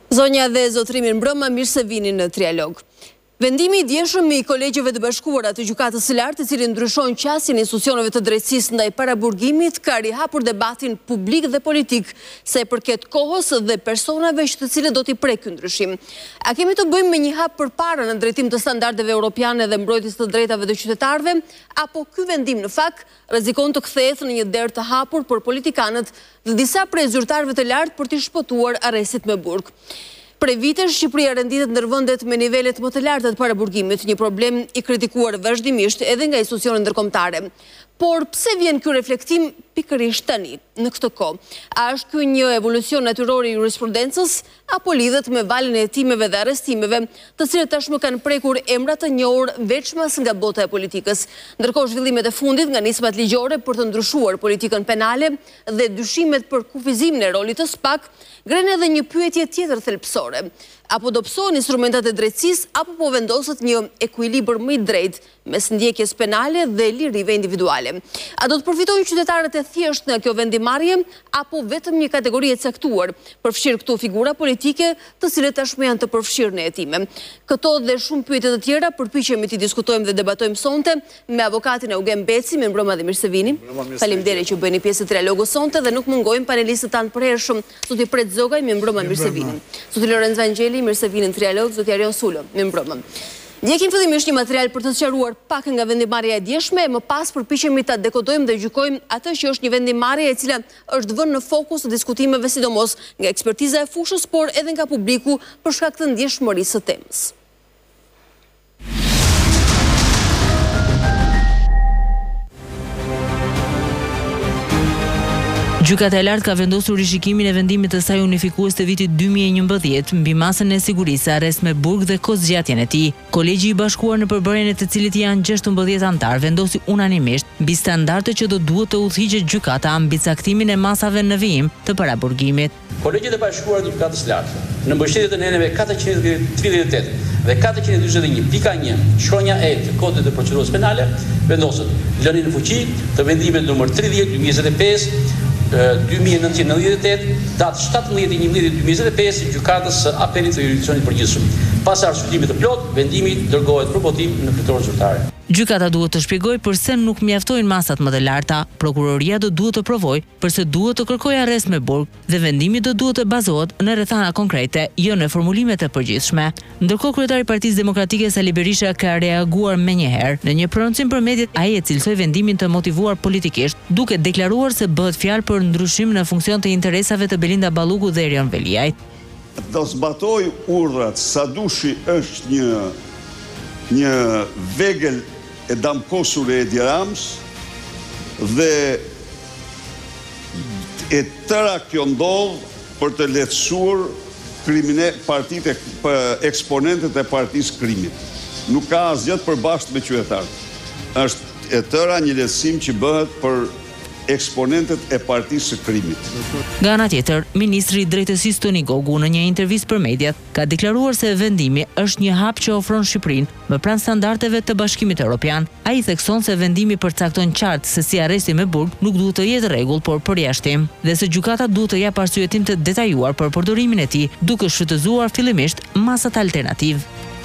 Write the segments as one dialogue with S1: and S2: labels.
S1: Zonja dhe zotrimin mbrëma, mirë se vini në trialog. Vendimi I djeshëm I kolegjeve të bashkuara të gjykatës së lartë, I cili ndryshon qasjen e institucioneve të drejtësisë ndaj paraburgimit, ka rihapur debatin publik dhe politik sa I përket kohës dhe personave që të cilët do t'i prek ky ndryshim. A kemi të bëjmë me një hap përpara në drejtim të standardeve europiane dhe mbrojtjes të drejtave të qytetarëve, apo ky vendim në fakt rrezikon të kthehet në një derë të hapur për politikanët dhe disa prej zyrtarëve të lartë për t'i shpëtuar arrestit me burg. Prej vitesh, Shqipëria renditet ndër vendet me nivelet më të larta të paraburgimit, një problem I kritikuar vazhdimisht edhe nga institucionet ndërkombëtare. Por pse vjen ky reflektim pikërisht tani, në këtë kohë? A është ky një evolucion natyror I jurisprudencës apo lidhet me valën e hetimeve dhe arrestimeve, të cilët tashmë kanë prekur emra të njohur veçmas nga bota e politikës? Ndërkohë zhvillimet e fundit nga nismat ligjore për të ndryshuar politikën penale dhe dyshimet për kufizimin e rolit të SPAK ngren edhe një pyetje tjetër thelbësore. Apo do psohen instrumentat e drejtësisë apo po vendoset një ekuilibër më I drejtë mes ndjekjes penale dhe lirive individuale? A do të përfitojnë qytetarët e thjeshtë nga kjo vendimarrje apo vetëm një kategori e caktuar, përfshirë këtu figura politike të cilët tashmë janë të përfshirë në hetime? Këto dhe shumë pyetje të tjera përpiqemi të diskutojmë dhe debatojmë sonte me avokatin Eugen Beci, me mbrëma dhe mirë se vini. Faleminderit që bëni pjesë të trialogut sonte dhe nuk mungojmë panelistët tanë përhershëm, zoti Pret Zogaj, me mbrëma mirë se vini. Zoti Lorenz Vangeli, mirë se vini në trialog, zoti Arion Sulo, me mbrëma. Ndjekim fillimisht një material për të sqaruar pak nga vendimarrja e djeshme, më pas përpiqemi ta dekodojmë dhe gjykojmë atë që është një vendimarrje e cila është vënë në fokus të diskutimeve sidomos nga ekspertiza e fushës, por edhe nga publiku për shkak të ndjeshmërisë së temës.
S2: Gjykata e lartë ka vendosur rishikimin e vendimit të saj unifikues të vitit 2011 mbi masën e sigurisë, arrest me burg dhe kozgjatjen e tij. Kolegji I bashkuar në përbërjen e të cilit janë 16 antar vendosi unanimisht mbi standardet që do duhet të udhëhiqet gjykata mbi caktimin e masave në vijim të paraburgimit.
S3: Kolegjit e bashkuar të gjykatës së lartë në mbështetje të neneve 438 dhe 441.1 shkronja E të Kodit të Procedurës Penale vendoset lënien në fuqi të vendimit nr. 30/2025 2998, datë 17/11/2025, gjykatës së apelit të jurisdiksionit përgjithshëm. Pas arsyetimit të plot, vendimi dërgohet për votim në fitoren zyrtare.
S2: Gjykata duhet të shpjegojë pse nuk mjaftojnë masat më të larta, prokuroria do duhet të provojë pse duhet të kërkojë arrest me burg dhe vendimi do duhet të bazohet në rrethana konkrete, jo në formulimet e përgjithshme. Ndërkohë kryetari I Partisë Demokratike Sali Berisha ka reaguar menjëherë në një prononcim për mediat. Ai e cilësoi vendimin të motivuar politikisht, duke deklaruar se bëhet fjalë për ndryshim në funksion të interesave të Belinda Balluku dhe Erion Veliajt.
S4: Do zbatoj urdhrat sa dushi është një vegël e damkosur e Edi Rams dhe e tëra kjo ndodh për të lehtësuar eksponentët e partisë krimit. Nuk ka asgjë të përbashkët me qytetarët. Është e tëra një lehtësim që bëhet për eksponentët e partisë së krimit.
S2: Nga ana tjetër, ministri I drejtësisë Toni Gogu në një intervistë për mediat ka deklaruar se vendimi është një hap që ofron Shqipërinë më pranë standardeve të Bashkimit Evropian. Ai thekson se vendimi përcakton qartë se si arresti me burg nuk duhet të jetë rregull, por përjashtim, dhe se gjykata duhet të japë arsyetim të detajuar për përdorimin e tij, duke shfrytëzuar fillimisht masat alternativë.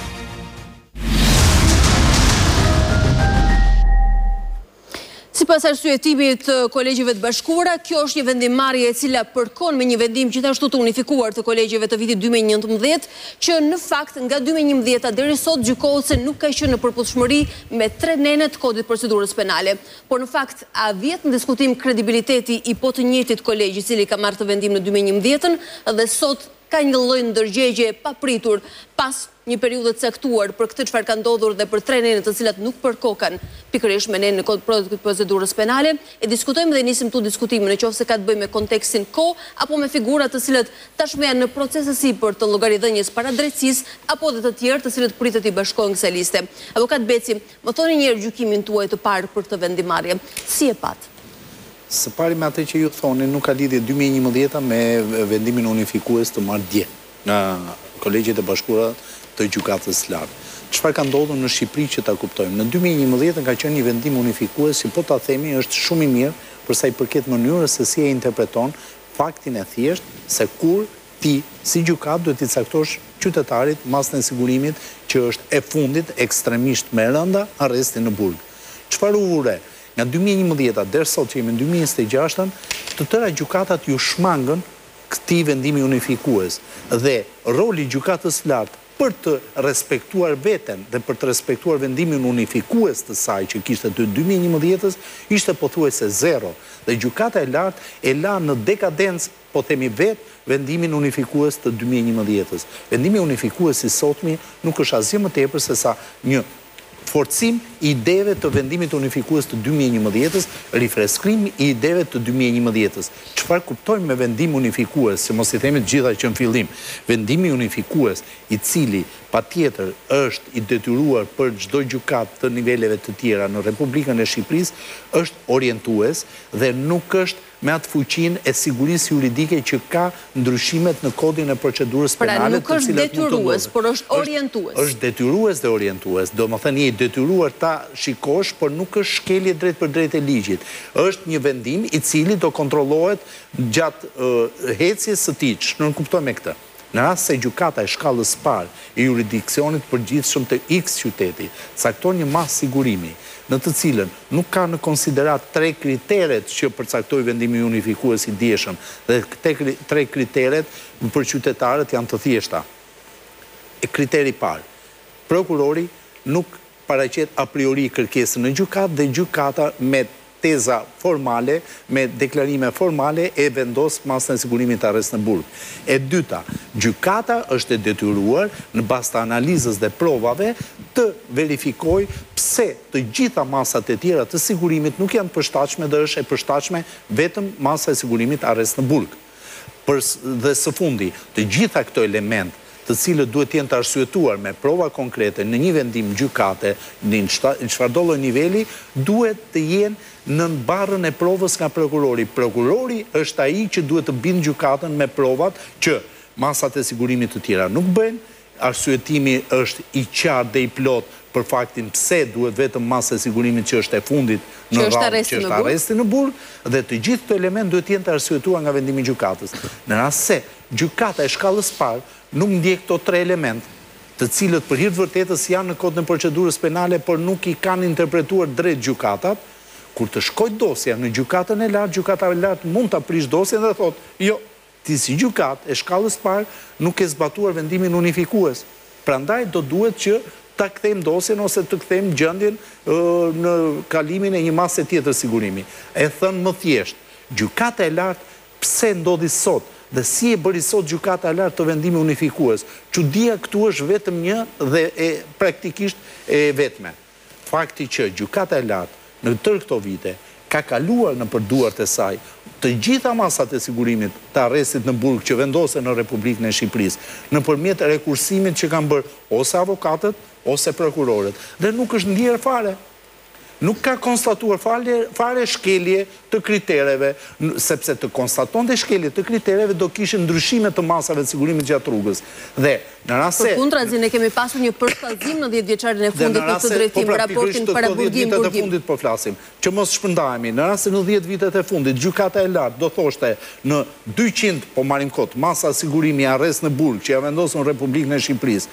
S1: Sipas arsyetimit të kolegjive të bashkuara, kjo është një vendimarrje e cila përkon me një vendim gjithashtu të unifikuar të kolegjive të vitit 2011, që në fakt nga 2011 deri sot gjykohet se nuk ka qenë në përputhshmëri me 3 nene të Kodit Procedurës Penale. Por në fakt, a vjet në diskutim kredibiliteti I po të njëjtit kolegj I cili ka marrë të vendim në 2011 dhe sot ka një lloj ndërgjegje papritur pas një periudhë të caktuar për këtë çfarë ka ndodhur dhe për 3 nene të cilat nuk përkokan pikërisht me nenën e Kodit Procedurës Penale. E diskutojmë dhe nisim tu diskutimin nëse ka të bëjë me kontekstin kohë apo me figura të cilët tashmë janë në proces sipër të llogaridhënies para drejtësisë apo dhe të tjerë të cilët pritet I bashkohen kësaj liste. Avokat Beci, më thoni një herë gjykimin tuaj të parë për këtë vendimarrje. Si e pat?
S5: Së pari me atë që ju thoni, nuk ka lidhje 2011 me vendimin unifikues të marrë dje nga kolegjet e bashkuara të gjykatës së lartë. Çfarë ka ndodhur në Shqipëri që ta kuptojmë? Në 2011 ka qenë një vendim unifikues, si po ta themi, është shumë I mirë për sa I përket mënyrës se si e interpreton faktin e thjeshtë se kur ti, si gjykat, duhet t'i caktosh qytetarit masën e sigurimit që është e fundit ekstremisht me rënda arrestin në burg. Çfarë u ure? Nga 2011 deri sot që jemi në 2026, të tëra gjykatat ju shmangën këtij vendimi unifikues dhe roli gjykatës lartë për të respektuar veten dhe për të respektuar vendimin unifikues të saj që kishte të 2011-ës ishte pothuajse zero dhe gjykata e lartë e la në dekadencë, po themi vetë vendimin unifikues të 2011-ës. Vendimi unifikues i sotmi nuk është asgjë më tepër se sa një forcim i ideve të vendimit unifikues të 2011-ës, rifreskrim i ideve të 2011-ës. Çfarë kuptojmë me vendim unifikues, që mos i themi të gjitha që në fillim, vendimi unifikues i cili patjetër është i detyruar për çdo gjykat të niveleve të tjera në Republikën e Shqipërisë, është orientues dhe nuk është me atë fuqinë e sigurisë juridike që ka ndryshimet në kodin e procedurës penale.
S1: Pra nuk është detyrues, por është orientues.
S5: Është detyrues dhe orientues. Do më thënë, je detyruar ta shikosh, por nuk është shkelje drejt për drejt e ligjit. Është një vendim i cili do kontrollohet gjatë hecjes së tij. Nuk kuptojmë këtë. Në rast se gjykata e shkallës parë e jurisdiksionit përgjithshëm të X qyteti cakton një masë sigurimi, në të cilën nuk ka në konsiderat 3 kriteret që përcaktoi vendimi unifikues i dieshëm, dhe këte 3 kriteret për qytetarët janë të thjeshta. Kriteri parë, prokurori nuk paraqet a priori kërkesën në gjykat dhe gjykata me teza formale, me deklarime formale e vendos masën e sigurimit të arrest në burg. E dyta, gjykata është e detyruar në bazë të analizës dhe provave të verifikoj pse të gjitha masat e tjera të sigurimit nuk janë përshtatshme dhe është e përshtatshme vetëm masa e sigurimit arrest në burg. Dhe së fundi, të gjitha këto element të cilët duhet jenë të arsyetuar me prova konkrete në një vendim gjykate, në çfarëdo lloj niveli, duhet të jenë në barrën e provës nga prokurori. Prokurori është ai që duhet të bindë gjykatën me provat që masat e sigurimit të tjera nuk bëjnë, arsyetimi është i qartë dhe i plot për faktin pse duhet vetëm masa e sigurimit që është e fundit në radhë që është arresti në burg, dhe të gjithë këto element duhet jenë të arsyetuar nga vendimi i gjykatës. Në rast se gjykata e shkallës parë nuk ndjek këto 3 element, të cilët për hir të vërtetës janë në kodin e procedurës penale, por nuk i kanë interpretuar drejt gjykatat, kur të shkojë dosja në gjykatën e lartë, gjykata e lartë mund ta prish dosjen dhe thotë, jo, ti si gjykat e shkallës parë nuk ke zbatuar vendimin unifikues. Prandaj do duhet që ta kthejmë dosjen ose të kthejmë gjendjen në kalimin e një mase tjetër sigurimi. E thënë më thjesht, gjykata e lartë pse ndodhi sot dhe si e bëri sot gjykata e lartë të vendimi unifikues. Çudia këtu është vetëm një dhe praktikisht e vetme. Fakti që gjykata e lartë në tërë këto vite ka kaluar në përduart e saj të gjitha masat e sigurimit të arrestit në burg që vendosen në Republikën e Shqipërisë, nëpërmjet rekursimit që kanë bërë ose avokatët ose prokurorët, dhe nuk është ndjerë fare. Nuk ka konstatuar fare shkelje të kritereve, sepse të konstatonte shkelje të kritereve do kishin ndryshime të masave të sigurimit gjatë rrugës. Dhe në rast se
S1: përkundrazi ne kemi pasur një përshkallëzim në 10 vjeçarin e fundit në këtë drejtim, raportin para burgim.
S5: Në fundit po flasim, që mos shpërndahemi. Në rast se në 10 vitet e fundit gjykata e lartë do thoshte në 200, po marrim kot, masa sigurimi arrest në burg që ja vendosur në Republikën e Shqipërisë,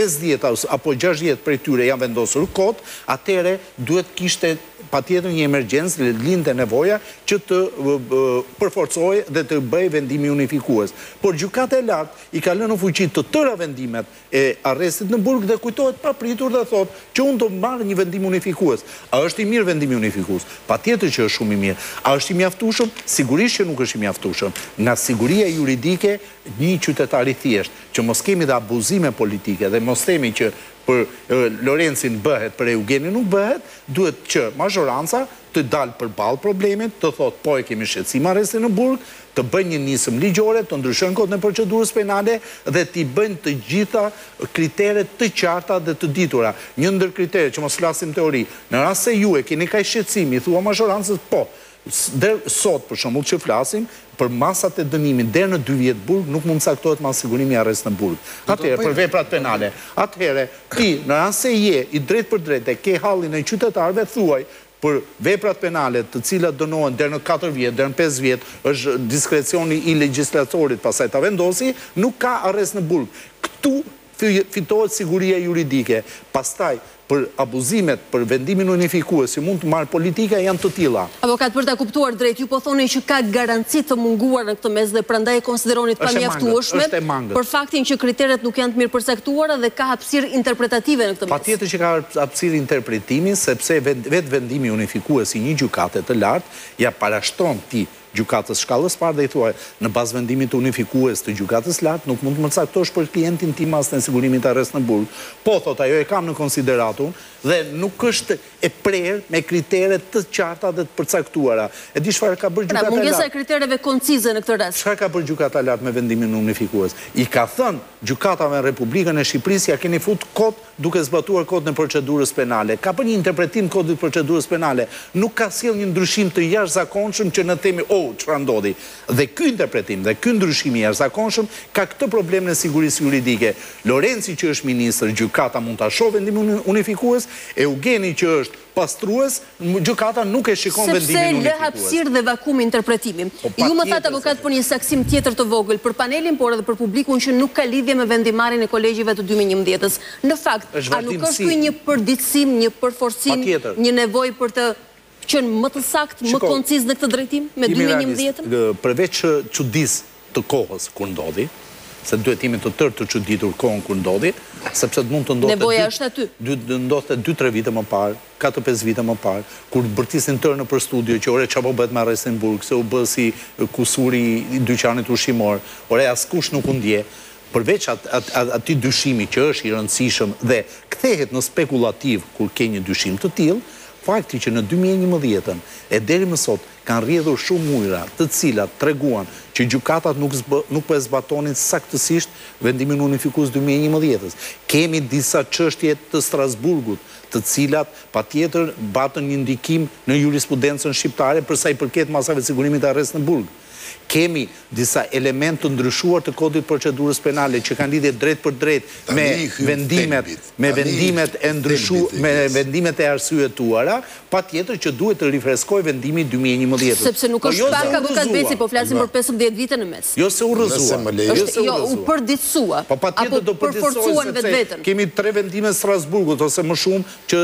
S5: 50 apo 60 prej tyre janë vendosur kot, atëre duhet kishte patjetër një emergjencë, lindte nevoja që të përforcojë dhe të bëjë vendimi unifikues. Por gjykata e lartë i ka lënë në fuqi të tëra vendimet e arrestit në burg dhe kujtohet papritur dhe thotë që unë do marr një vendim unifikues. A është i mirë vendimi unifikues? Patjetër që është shumë i mirë. A është i mjaftueshëm? Sigurisht që nuk është i mjaftueshëm. Nga siguria juridike, një qytetar i thjesht, që mos kemi dhe abuzime politike dhe mos themi që për Lorencin bëhet, për Eugenin nuk bëhet, duhet që mazhoranca të dalë përballë problemit, të thotë po e kemi shqetësim arrestin në burg, të bëjnë një nisëm ligjore, të ndryshojnë kodin e procedurës penale dhe t'i bëjnë të gjitha kriteret të qarta dhe të ditura. Një ndër kriteret që mos flasim teori, në rast se ju e keni kaq shqetësim, i thua mazhorancës po. Sot për shembull që flasim për masat e dënimit deri në 2 vjet burg nuk mund caktohet masë sigurimi arrest në burg. Atëherë për veprat penale. Atëherë ti në rast se je i drejt për drejt e ke hallin e qytetarëve thuaj për veprat penale të cilat dënohen deri në 4 vjet, deri në 5 vjet, është diskrecioni i legjislatorit pasaj ta vendosi, nuk ka arrest në burg. Këtu fitohet siguria juridike. Pastaj për abuzimet, për vendimin unifikues, që mund të marrë politika, janë të tilla.
S1: Avokat, për ta kuptuar drejt, ju po thoni që ka garanci të munguar në këtë mes dhe prandaj e konsideronit pa mjaftueshme për faktin që kriteret nuk janë të mirë përcaktuara dhe ka hapësirë interpretative në këtë mes.
S5: Patjetër që ka hapësirë interpretimi, sepse vetë vendimi unifikues i një gjykate të lartë ja parashtron ti gjykatës shkallës parë dhe i thuaj, në bazë vendimit unifikues të gjykatës lartë, nuk mund të më caktosh për klientin tim as në sigurimit arrest në burg. Po, thot, ajo e kam në konsideratun dhe nuk është e prerë me kriteret të qarta dhe të përcaktuara. E di çfarë ka bërë gjykata lartë?
S1: Mungesa e kritereve koncize në këtë rast.
S5: Çfarë ka bërë gjykata lartë me vendimin unifikues? I ka thënë gjykatave në Republikën e Shqipërisë ja keni fut kod duke zbatuar kodin e procedurës penale. Ka bërë një interpretim kodit procedurës penale. Nuk ka sjellë një ndryshim të jashtëzakonshëm që në themi çfarë ndodhi. Dhe ky interpretim dhe ky ndryshim i jashtëzakonshëm ka këtë problem në sigurisë juridike. Lorenci që është ministër, gjykata mund ta shohë vendimin unifikues, Eugeni që është pastrues, gjykata nuk e shikon vendimin unifikues.
S1: Sepse lë hapësirë dhe vakum interpretimi. Ju më thatë avokat për një saksim tjetër të vogël për panelin, por edhe për publikun që nuk ka lidhje me vendimarrjen e kolegjive të 2011-s. Në fakt, a nuk është ky një përditësim, një përforcim, një nevojë për të qenë më të saktë, më konciz në këtë drejtim me 2011-ën?
S5: Përveç çudis të kohës kur ndodhi, se duhet jemi të tërë të çuditur kohën kur ndodhi, sepse mund të ndodhte
S1: nevoja është aty.
S5: Ndodhte 2-3 vite më parë, 4-5 vite më parë, kur bërtisin tërë në për studio që ore çapo bëhet me arrestin burg, se u bë si kusuri i dyqanit ushqimor, ore askush nuk u ndje. Përveç atij dyshimi që është i rëndësishëm dhe kthehet në spekulativ kur ke një dyshim të tillë, fakti që në 2011-ën e deri më sot kanë rrjedhur shumë ujëra të cilat treguan që gjykatat nuk po e zbatonin saktësisht vendimin unifikues 2011-s. Kemi disa çështje të Strasburgut, të cilat patjetër batën një ndikim në jurisprudencën shqiptare për sa i përket masave të sigurimit të arrest në burg. Kemi disa element të ndryshuar të kodit procedurës penale që kanë lidhje drejt për drejt me vendimet e arsyetuara, patjetër që duhet të rifreskoj vendimi 2011.
S1: Sepse nuk është pak avokat Beci, po flasim për 15 vite në mes.
S5: Jo se u rrëzua.
S1: Jo, u përditësua.
S5: Apo përforcuan
S1: vetveten.
S5: Kemi 3 vendime Strasburgut ose më shumë që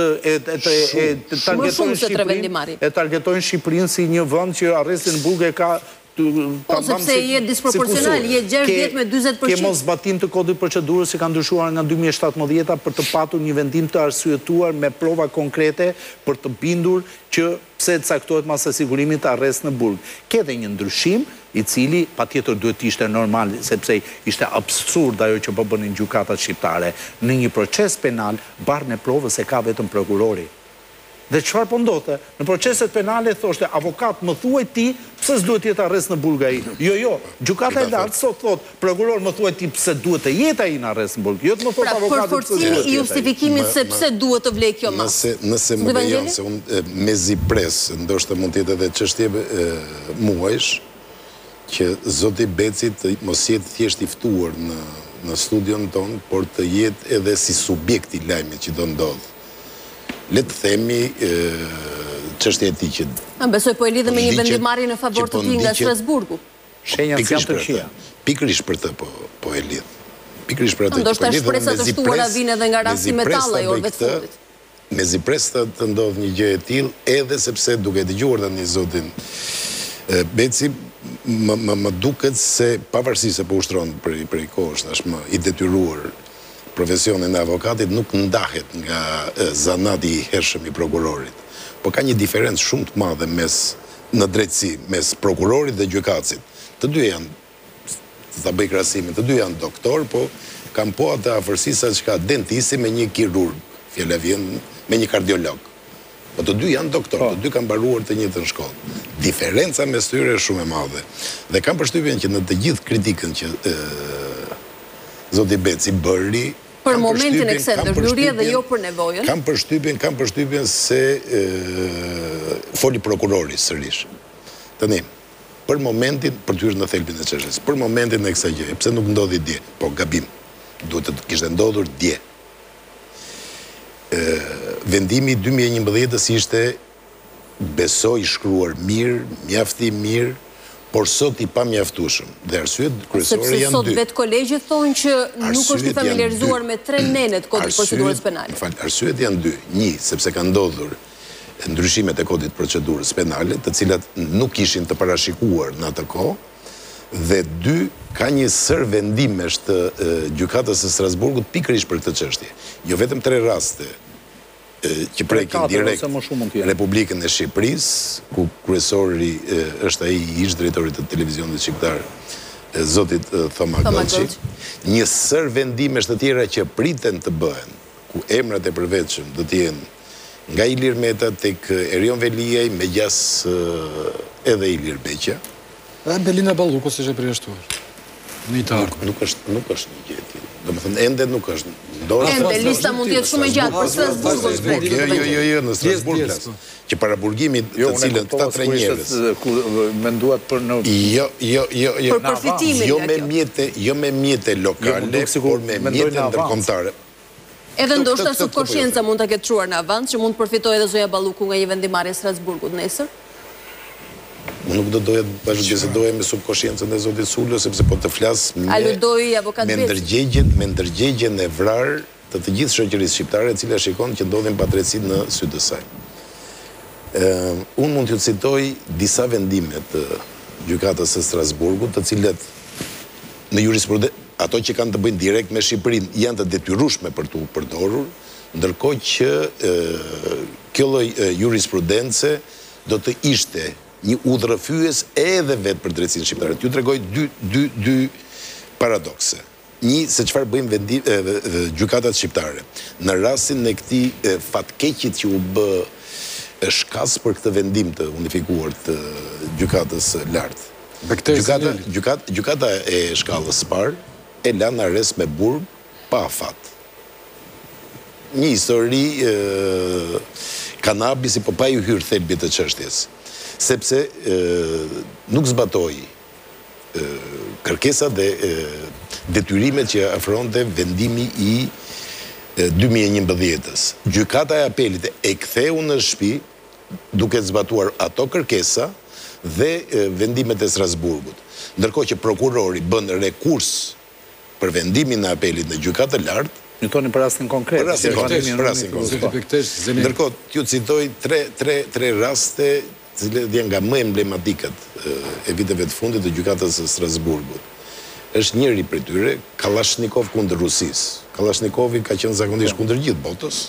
S5: e targetojnë Shqipërinë si një vend që arrestin në burg e ka.
S1: Po, sepse jetë disproporcional, jetë 6 vjet me 40%.
S5: Ke mos zbatim të kodit procedurës që kanë ndryshuar nga 2017 për të patur një vendim të arsyetuar me prova konkrete për të bindur që pse caktohet masa sigurimit të arrest në burg. Ke dhe një ndryshim i cili patjetër duhet ishte normal, sepse ishte absurd ajo që po bënin gjykatat shqiptare. Në një proces penal, barën e provës e ka vetëm prokurori. Dhe çfarë po ndodhte? Në proceset penale thoshte avokat, më thuaj ti pse s'duhet të jetë arrest në burg ai. Jo, gjykata e lartë sot thot, prokuror më thuaj ti pse duhet të jetë ai në arrest në burg. Jo të më thot avokati pse duhet.
S1: Përforcimi i justifikimit se pse duhet të vlej kjo mas.
S6: Nëse më lejon se unë mezi pres, ndoshta mund të jetë edhe çështje muajsh që zoti Beci të mos jetë thjesht i ftuar në studion ton, por të jetë edhe si subjekt i lajmit që do ndodh. Le të themi çështja e tij që
S1: besoj po e lidhe me një vendimarrje në favor të tij nga Strasburgu.
S5: Shenjat janë të këqija.
S6: Pikërisht për të po e lidh. Pikërisht për atë.
S1: Ndoshta shpresat të shtuara vinë edhe nga rasti metalla i orëve të fundit.
S6: Mezi pres të ndodh një gjë e tillë, edhe sepse duke dëgjuar tani zotin Beci, më duket se pavarësisht se po ushtron për kohësh tashmë i detyruar profesionin e avokatit nuk ndahet nga zanati i hershëm i prokurorit. Po ka një diferencë shumë të madhe në drejtësi mes prokurorit dhe gjykatësit. Të dy janë, ta bëj krahasimin, të dy janë doktor, po kanë po atë afërsisa që ka dentisti me një kirurg, fjala vjen me një kardiolog. Po të dy janë doktor, të dy kanë mbaruar të njëjtën shkollë. Diferenca mes tyre është shumë e madhe. Dhe kam përshtypjen që në të gjithë kritikën që zoti Beci bëri
S1: për momentin e kësaj ndërhyrje dhe jo për nevojën.
S6: Kam përshtypjen se foli prokurori sërish. Tani, për momentin, për të hyrë në thelbin e çështjes, për momentin e kësaj gjëje, pse nuk ndodhi dje? Po gabim. Duhet të kishte ndodhur dje. Vendimi 2011-s ishte besoj shkruar mirë, mjafti mirë, por sot i pa mjaftueshëm. Dhe arsyet kryesore janë dy.
S1: Sepse sot vetë kolegjit thonë që nuk është i familiarizuar me 3 nenet kodit procedurës penale.
S6: Arsyet janë dy. Një, sepse ka ndodhur ndryshimet e kodit procedurës penale, të cilat nuk ishin të parashikuar në atë kohë, dhe dy, ka një sër vendimesh të gjykatës së Strasburgut pikërisht për këtë çështje. Jo vetëm 3 raste që prekin direkt Republikën e Shqipërisë, ku kryesori është ai ish drejtori të televizionit shqiptar, zotit Thoma Gëllçi, një sër vendimesh të tjera që priten të bëhen, ku emrat e përvetshëm do të jenë nga Ilir Meta tek Erion Veliaj, me gjas edhe Ilir Beqa.
S7: Dhe Belina Balluku si që përjashtuar.
S6: Nuk është një gjë e tillë. Domethënë ende nuk është.
S1: Ende lista mund të jetë shumë e gjatë për Strasburgun.
S6: Jo, në Strasburg. Që para burgimit të cilën këta 3 njerëz
S5: menduat për në
S6: jo
S1: për përfitimin
S6: jo me mjete lokale, por me mjete ndërkombëtare.
S1: Edhe ndoshta subkonscienca mund ta ketë çuar në avans që mund të përfitojë edhe zoja Balluku nga një vendimarrje e Strasburgut nesër.
S6: Unë nuk do doja të bashkëbisedoja me subkonsciencën e zotit Sullo, sepse po të flas me ndërgjegjen e vrarë të gjithë shoqërisë shqiptare, e cila shikon që ndodhin padrejtësi në sy të saj. Unë mund t'ju citoj disa vendime të gjykatës së Strasburgut, të cilat në jurisprudencë, ato që kanë të bëjnë direkt me Shqipërinë, janë të detyrueshme për t'u përdorur, ndërkohë që kjo lloj jurisprudence do të ishte një udhërrëfyes edhe vetë për drejtsinë shqiptare. T'ju tregoj dy paradokse. Një, se çfarë bëjmë gjykatat shqiptare. Në rastin e këtij fatkeqit që u bë shkas për këtë vendim të unifikuar të gjykatës së lartë. Gjykata e shkallës së parë e la në arrest me burg pa afat. Një histori kanabisi, po pa ju hyrë thelbit të çështjes. Sepse nuk zbatoi kërkesat dhe detyrimet që afronte vendimi i 2011-s. Gjykata e apelit e ktheu në shtëpi duke zbatuar ato kërkesa dhe vendimet e Strasburgut. Ndërkohë që prokurori bën rekurs për vendimin e apelit në gjykatë të lartë.
S5: Një toni për rastin konkret.
S6: Për rastin konkret. Ndërkohë, t'ju citoj 3 raste cilat janë nga më emblematikat e viteve të fundit të gjykatës së Strasburgut. Është njëri prej tyre, Kalashnikov kundër Rusisë. Kalashnikov ka qenë zakonisht kundër gjithë botës.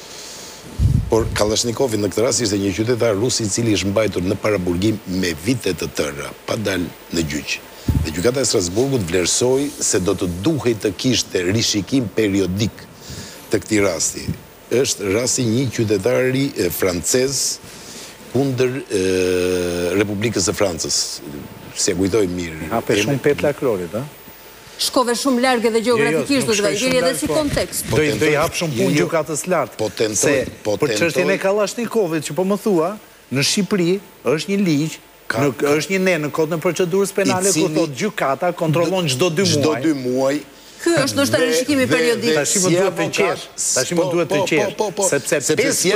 S6: Por Kalashnikov në këtë rast ishte një qytetar rus i cili është mbajtur në paraburgim me vite të tëra, pa dalë në gjyq. Dhe gjykata e Strasburgut vlerësoi se do të duhej të kishte rishikim periodik të këtij rasti. Është rasti një qytetari francez kundër Republikës së Francës. Si e kujtoj mirë.
S5: Ape shumë Petla Klorit, a?
S1: Shkove shumë larg edhe gjeografikisht do të vajgjeri edhe si kontekst.
S5: Do i hap shumë punë gjykatës lartë. Se për çështjen e Kalashnikovit që po më thua, në Shqipëri është një ligj, është një në kodin e procedurës penale ku thotë gjykata kontrollon çdo 2 muaj.
S1: Ky është ndoshta rishikimi periodik.
S5: Tash më duhet të qesh. Sepse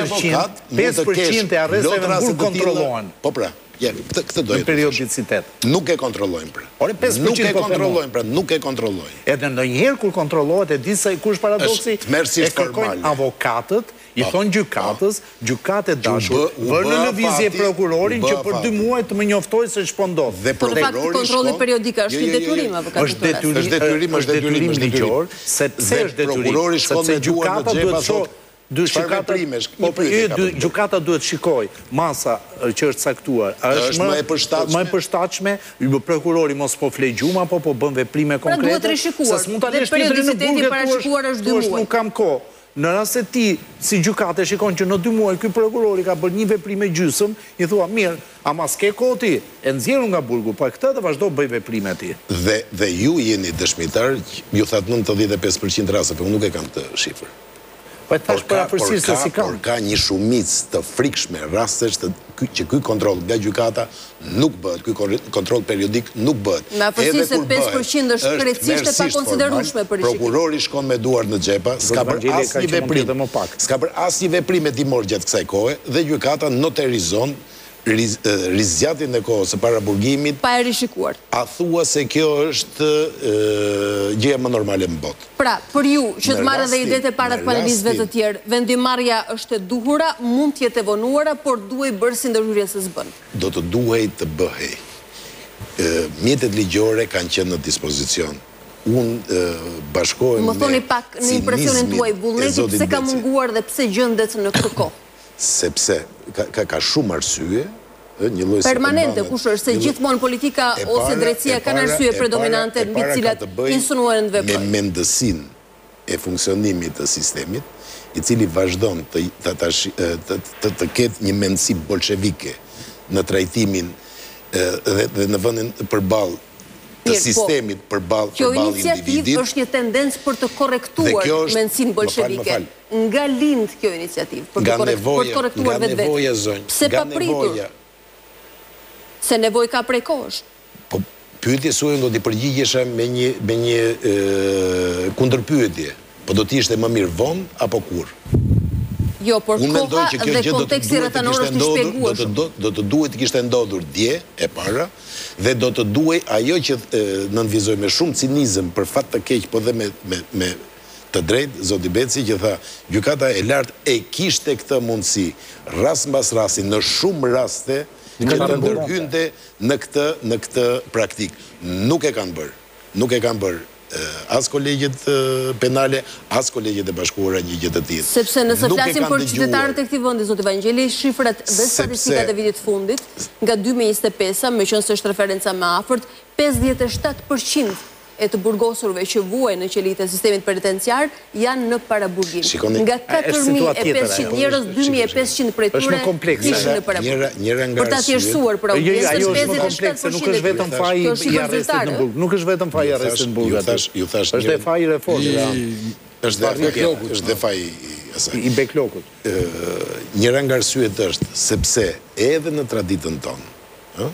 S5: 5% e arresteve nuk kontrollohen.
S6: Po pra. Këtë do
S5: në periodicitet.
S6: Nuk e kontrollojnë pra. Nuk e kontrollojnë pra, nuk e kontrollojnë.
S5: Edhe ndonjëherë kur kontrollohet, e di se kush paradoksi, e kërkojnë avokatët, i thonë gjykatës, gjykatë dashur, vërë në lëvizje prokurorin që për 2 muaj të më njoftojë se ç'po ndodh.
S1: Po në fakt kontrolli periodik është një detyrim avokatët.
S5: Është detyrim ligjor, sepse është detyrim, sepse gjykata duhet të shohë gjykata duhet shikoj masa që është caktuar është më e përshtatshme, prokurori mos po fle gjumë apo po bën veprime konkrete.
S1: Duhet rishikuar. Dhe periodiciteti parashikuar është 2 muaj.
S5: Nuk kam kohë. Në rast se ti si gjykate shikon që në 2 muaj ky prokurori ka bërë një veprim me gjysmë, i thua mirë, ama s'ke kohë ti, e nxjerru nga burgu, po këtë të vazhdo bëj veprime ti.
S6: Dhe ju jeni dëshmitar, ju thatë 95% rasteve, unë nuk e kam të shifër. Por ka një shumicë të frikshme rastesh që ky kontroll nga gjykata nuk bëhet, ky kontroll periodik nuk bëhet.
S1: Me afërsisht se 5% është krejtësisht e pakonsiderueshme për rishikim.
S6: Prokurori shkon me duar në xhepa, s'ka bërë asnjë veprim. S'ka bërë asnjë veprim e timor gjatë kësaj kohe dhe gjykata noterizon rizjatin e kohës së para burgimit,
S1: pa e rishikuar.
S6: A thua se kjo është gjëja më normale në botë.
S1: Pra, për ju, që të marrë dhe idetë e para të panelistëve të tjerë, vendimarrja është e duhura, mund të jetë e vonuara, por duhej bërë si ndërhyrje se s'bën.
S6: Do të duhej të bëhej. Mjetet ligjore kanë qenë në dispozicion. Unë bashkohem me
S1: më thoni pak në impresionin tuaj, Vullneti pse ka munguar dhe pse gjendet në këtë kohë?
S6: Sepse ka shumë arsye,
S1: permanente, kush është, se gjithmonë politika ose drejtësia kanë arsye predominante mbi të cilat insinuohen të veprojnë.
S6: Me mendësinë e funksionimit të sistemit, i cili vazhdon të ketë një mendësi bolshevike në trajtimin dhe në vendin përballë të sistemit përballë individit.
S1: Kjo iniciativë është një tendencë për të korrektuar mendësinë bolshevike. Nga lind kjo iniciativë për të korrektuar vetvete. Pse pa pritur? Se nevojë ka prej kohësh.
S6: Po pyetje suaj do t'i përgjigjesha me një kundërpyetje. Po do t'ishte më mirë vonë apo kur?
S1: Jo, por koha dhe konteksti rrethanor është i shpjegueshëm.
S6: Do të duhet të kishte ndodhur dje e para dhe do të duhej ajo që nënvizoj me shumë cinizëm për fat të keq, po dhe me të drejtë, zoti Beci që tha, gjykata e lartë e kishte këtë mundësi, rast mbas rasti, në shumë raste që të ndërhynte në këtë praktik. Nuk e kanë bërë. Nuk e kanë bërë as kolegjet penale, as kolegjet e bashkuara një gjë të tillë.
S1: Sepse nëse flasim për qytetarët e këtij vendi, zoti Vangjeli, shifrat dhe statistikat e vitit fundit, nga 2025, meqense është referenca më afërt, 57% e të burgosurve që vuajnë në qelitë e sistemit penitenciar janë në paraburgim. Nga 4.500 njerëz, 2.500 prej tyre ishin në paraburgim. Për ta thjeshtuar për audiencën, 57%
S5: nuk është vetëm faji i arrestit në burg. Nuk është vetëm faji i arrestit në burg. Është faji i reformës.
S6: Është dhe faji
S5: i beklokut.
S6: Njëra nga arsyet është sepse edhe në traditën tonë,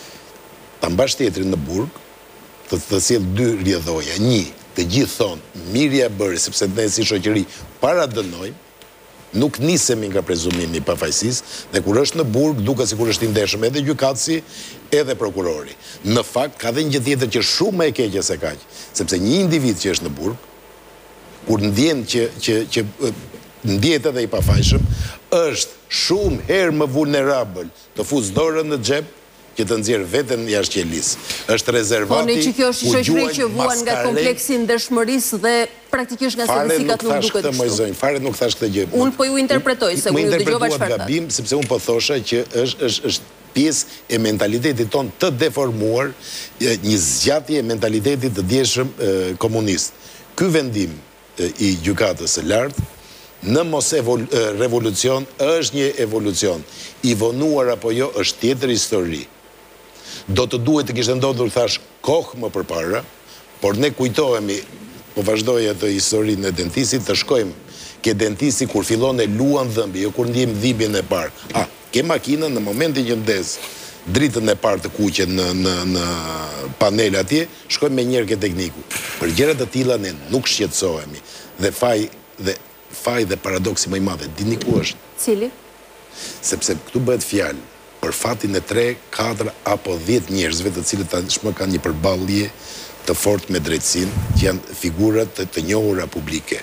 S6: ta mbash tjetrin në burg, të sjell dy rrjedhoja. Një, të gjithë thonë, mirja bëri, sepse ne si shoqëri para dënojmë, nuk nisemi nga prezumimi i pafajësisë, dhe kur është në burg, duket sikur është i ndeshëm edhe gjykatësi, edhe prokurori. Në fakt, ka dhe një gjë tjetër që shumë më e keqe se kaq, sepse një individ që është në burg, kur ndjen që ndjet edhe i pafajshëm, është shumë herë më vulnerabël të fuzë dorën në xhep që të nxjerrë veten jashtë qelisë. Është rezervati.
S1: Po që kjo është shoqëri që vuan nga kompleksi ndershmërisë dhe praktikisht nga statistikat nuk duket kështu.
S6: Fare nuk thash këtë gjë.
S1: Unë po ju interpretoj se unë dëgjova çfarë tha.
S6: Gabim sepse unë po thosha që është pjesë e mentalitetit ton të deformuar, një zgjatje e mentalitetit të dieshëm komunist. Ky vendim i gjykatës së lartë në mos revolucion është një evolucion. I vonuar apo jo është tjetër histori. Do të duhet të kishte ndodhur, thash, kohë më përpara, por ne kujtohemi, po vazhdoj atë historinë e dentistit, të shkojmë ke dentisti kur fillon e luan dhëmbi, jo kur ndjem dhimbjen e parë. Ke makinën në momentin që ndes dritën e parë të kuqe në panel atje, shkojmë me njerë ke tekniku. Për gjërat të tilla ne nuk shqetësohemi. Dhe faj dhe paradoksi më i madhe, dini ku është?
S1: Cili?
S6: Sepse këtu bëhet fjalë për fatin e 3, 4 apo 10 njerëzve të cilët tashmë kanë një përballje të fortë me drejtësinë, që janë figurat të njohura publike.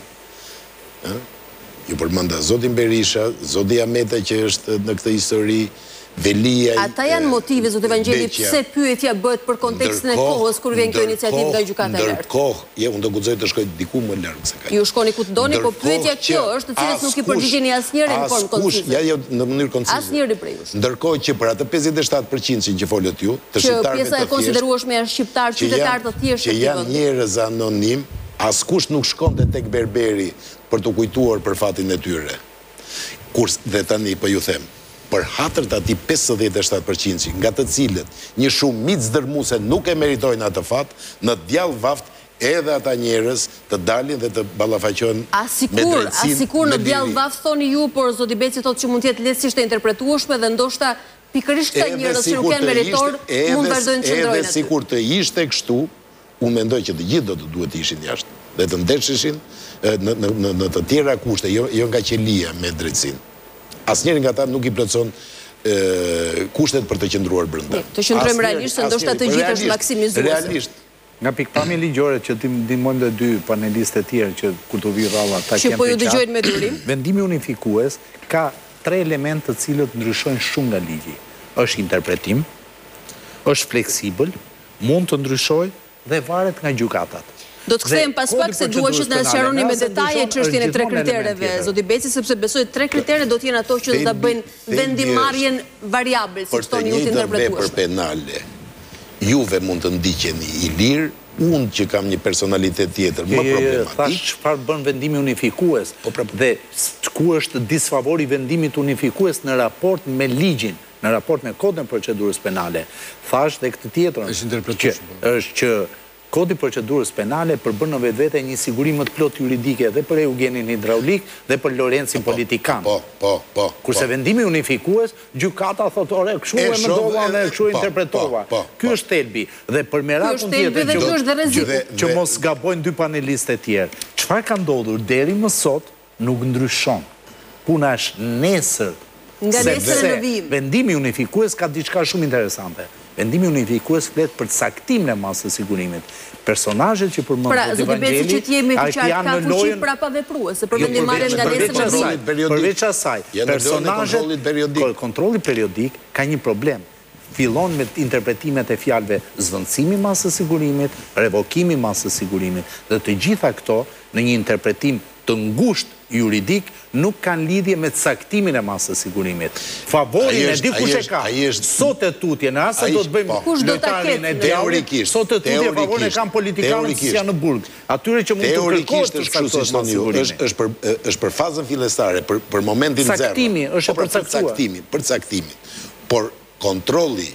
S6: Ju përmenda zotin Berisha, zoti Ameta që është në këtë histori, Velia.
S1: Ata janë motive, zotë Vangjeli, pse pyetja bëhet për kontekstin e kohës kur vjen kjo iniciativë nga gjykata e lartë.
S6: Ndërkohë, unë do guxoj të shkoj diku më larg se kaq.
S1: Ju shkoni ku të doni, po pyetja kjo është, të cilës nuk i përgjigjeni asnjëri në formë koncize.
S6: Në mënyrë koncize.
S1: Asnjëri prej jush.
S6: Ndërkohë që për atë 57% që folët ju, të shqiptarëve të thjeshtë,
S1: që pjesa e konsiderueshme janë shqiptar, qytetar të thjeshtë,
S6: që janë njerëz anonim, askush nuk shkonte tek berberi për të kujtuar për fatin e tyre. Dhe tani po ju them, për hatërt ati 57%, nga të cilët një shumicë dërmuese nuk e meritojnë atë fat, në djallë vaft edhe ata njerëz të dalin dhe të ballafaqohen me drejtësinë.
S1: Asikur në djallë vaft thoni ju, por zoti Beci thotë që mund të jetë lehtësisht e interpretueshme dhe ndoshta pikërisht këta njerëz që nuk janë meritor mund vazhdojnë të qëndrojnë aty.
S6: Edhe sikur të ishte kështu, unë mendoj që të gjithë do të duhet të ishin jashtë dhe të ndesheshin në të tjera kushte, jo nga qelia me drejtësinë. Asnjëri nga ta nuk i plotson kushtet për të qëndruar brenda.
S1: Të qëndrojmë realisht, se ndoshta të gjithë është maksimizuese.
S6: Realisht.
S5: Nga pikpamje ligjore që ti ndihmojmë dhe dy panelistët e tjerë që kur të vi rralla ta kemë.
S1: Që po ju dëgjojnë me durim.
S5: Vendimi unifikues ka 3 elementë të cilët ndryshojnë shumë nga ligji. Është interpretim, është fleksibël, mund të ndryshojë dhe varet nga gjykatat.
S1: Do të kthejmë pas pak se dua që të na sqaroni me detaje çështjen e 3 kritereve, zoti Beci, sepse besoj 3 kritere do të jenë ato që do ta bëjnë vendimarrjen variabël, siç thoni ju të interpretuar.
S6: Për penale, juve mund të ndiqeni i lirë, unë që kam një personalitet tjetër më problematik.
S5: Thash çfarë bën vendimi unifikues dhe ku është disfavori vendimit unifikues në raport me ligjin, në raport me kodin e procedurës penale. Thash dhe këtë tjetrën. Është që Kodi i procedurës penale përbën në vetvete një siguri më të plot juridike dhe për Eugenin hidraulik dhe për Lorencin politikan. Kurse vendimi unifikues, gjykata thotë, ore, kështu e mendova dhe kështu e interpretova. Ky është thelbi dhe për merakun tjetër që mos gabojnë dy panelistë e tjerë. Çfarë ka ndodhur deri më sot nuk ndryshon. Puna është nesër.
S1: Nga nesër në vijim.
S5: Vendimi unifikues ka diçka shumë interesante. Vendimi unifikues flet për caktimin e masës së sigurimit. Personazhet që përmend
S1: Zoti Beci që të jemi të qartë ka fuqi prapavepruese për vendimarrjen nga nesër në vijim.
S5: Përveç asaj, personazhet kontrolli periodik ka një problem. Fillon me interpretimet e fjalëve zvendësimi masës së sigurimit, revokimi masës së sigurimit dhe të gjitha këto në një interpretim të ngushtë juridik nuk kanë lidhje me caktimin e masës së sigurimit. Favorin e dikush e ka. Sot e tutje, në rast se do të bëjmë lojtarin e teorikisht. Sot e tutje favorin e kanë politikanët që janë në burg. Atyre që mund të kërkosh të caktosh masën e sigurimit.
S6: Është për fazën fillestare, për momentin zero.
S5: Caktimi është
S6: për caktimi. Por kontrolli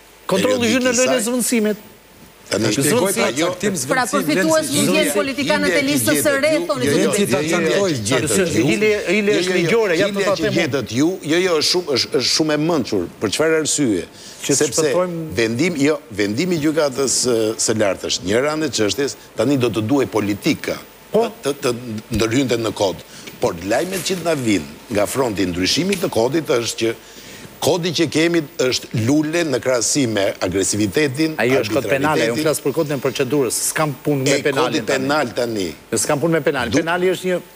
S5: hyn në lojën e zvendësimit.
S1: Pra përfitues mund jenë politikanët e listës së re, thoni zoti Beci.
S5: Ile është ligjore, ja të ta them.
S6: Jo, është shumë e mençur. Për çfarë arsye? Sepse vendimi i gjykatës së lartë është një ranë e çështjes, tani do të duhej politika të ndërhynte në kod. Por lajmet që na vinë nga fronti i ndryshimit të kodit është që kodi që kemi është lule në krahasim me agresivitetin,
S5: ajo është kod penale, unë flas për kodin e procedurës, s'kam punë me penalin.
S6: Kodi penal tani.
S5: S'kam punë me penalin. Penali është një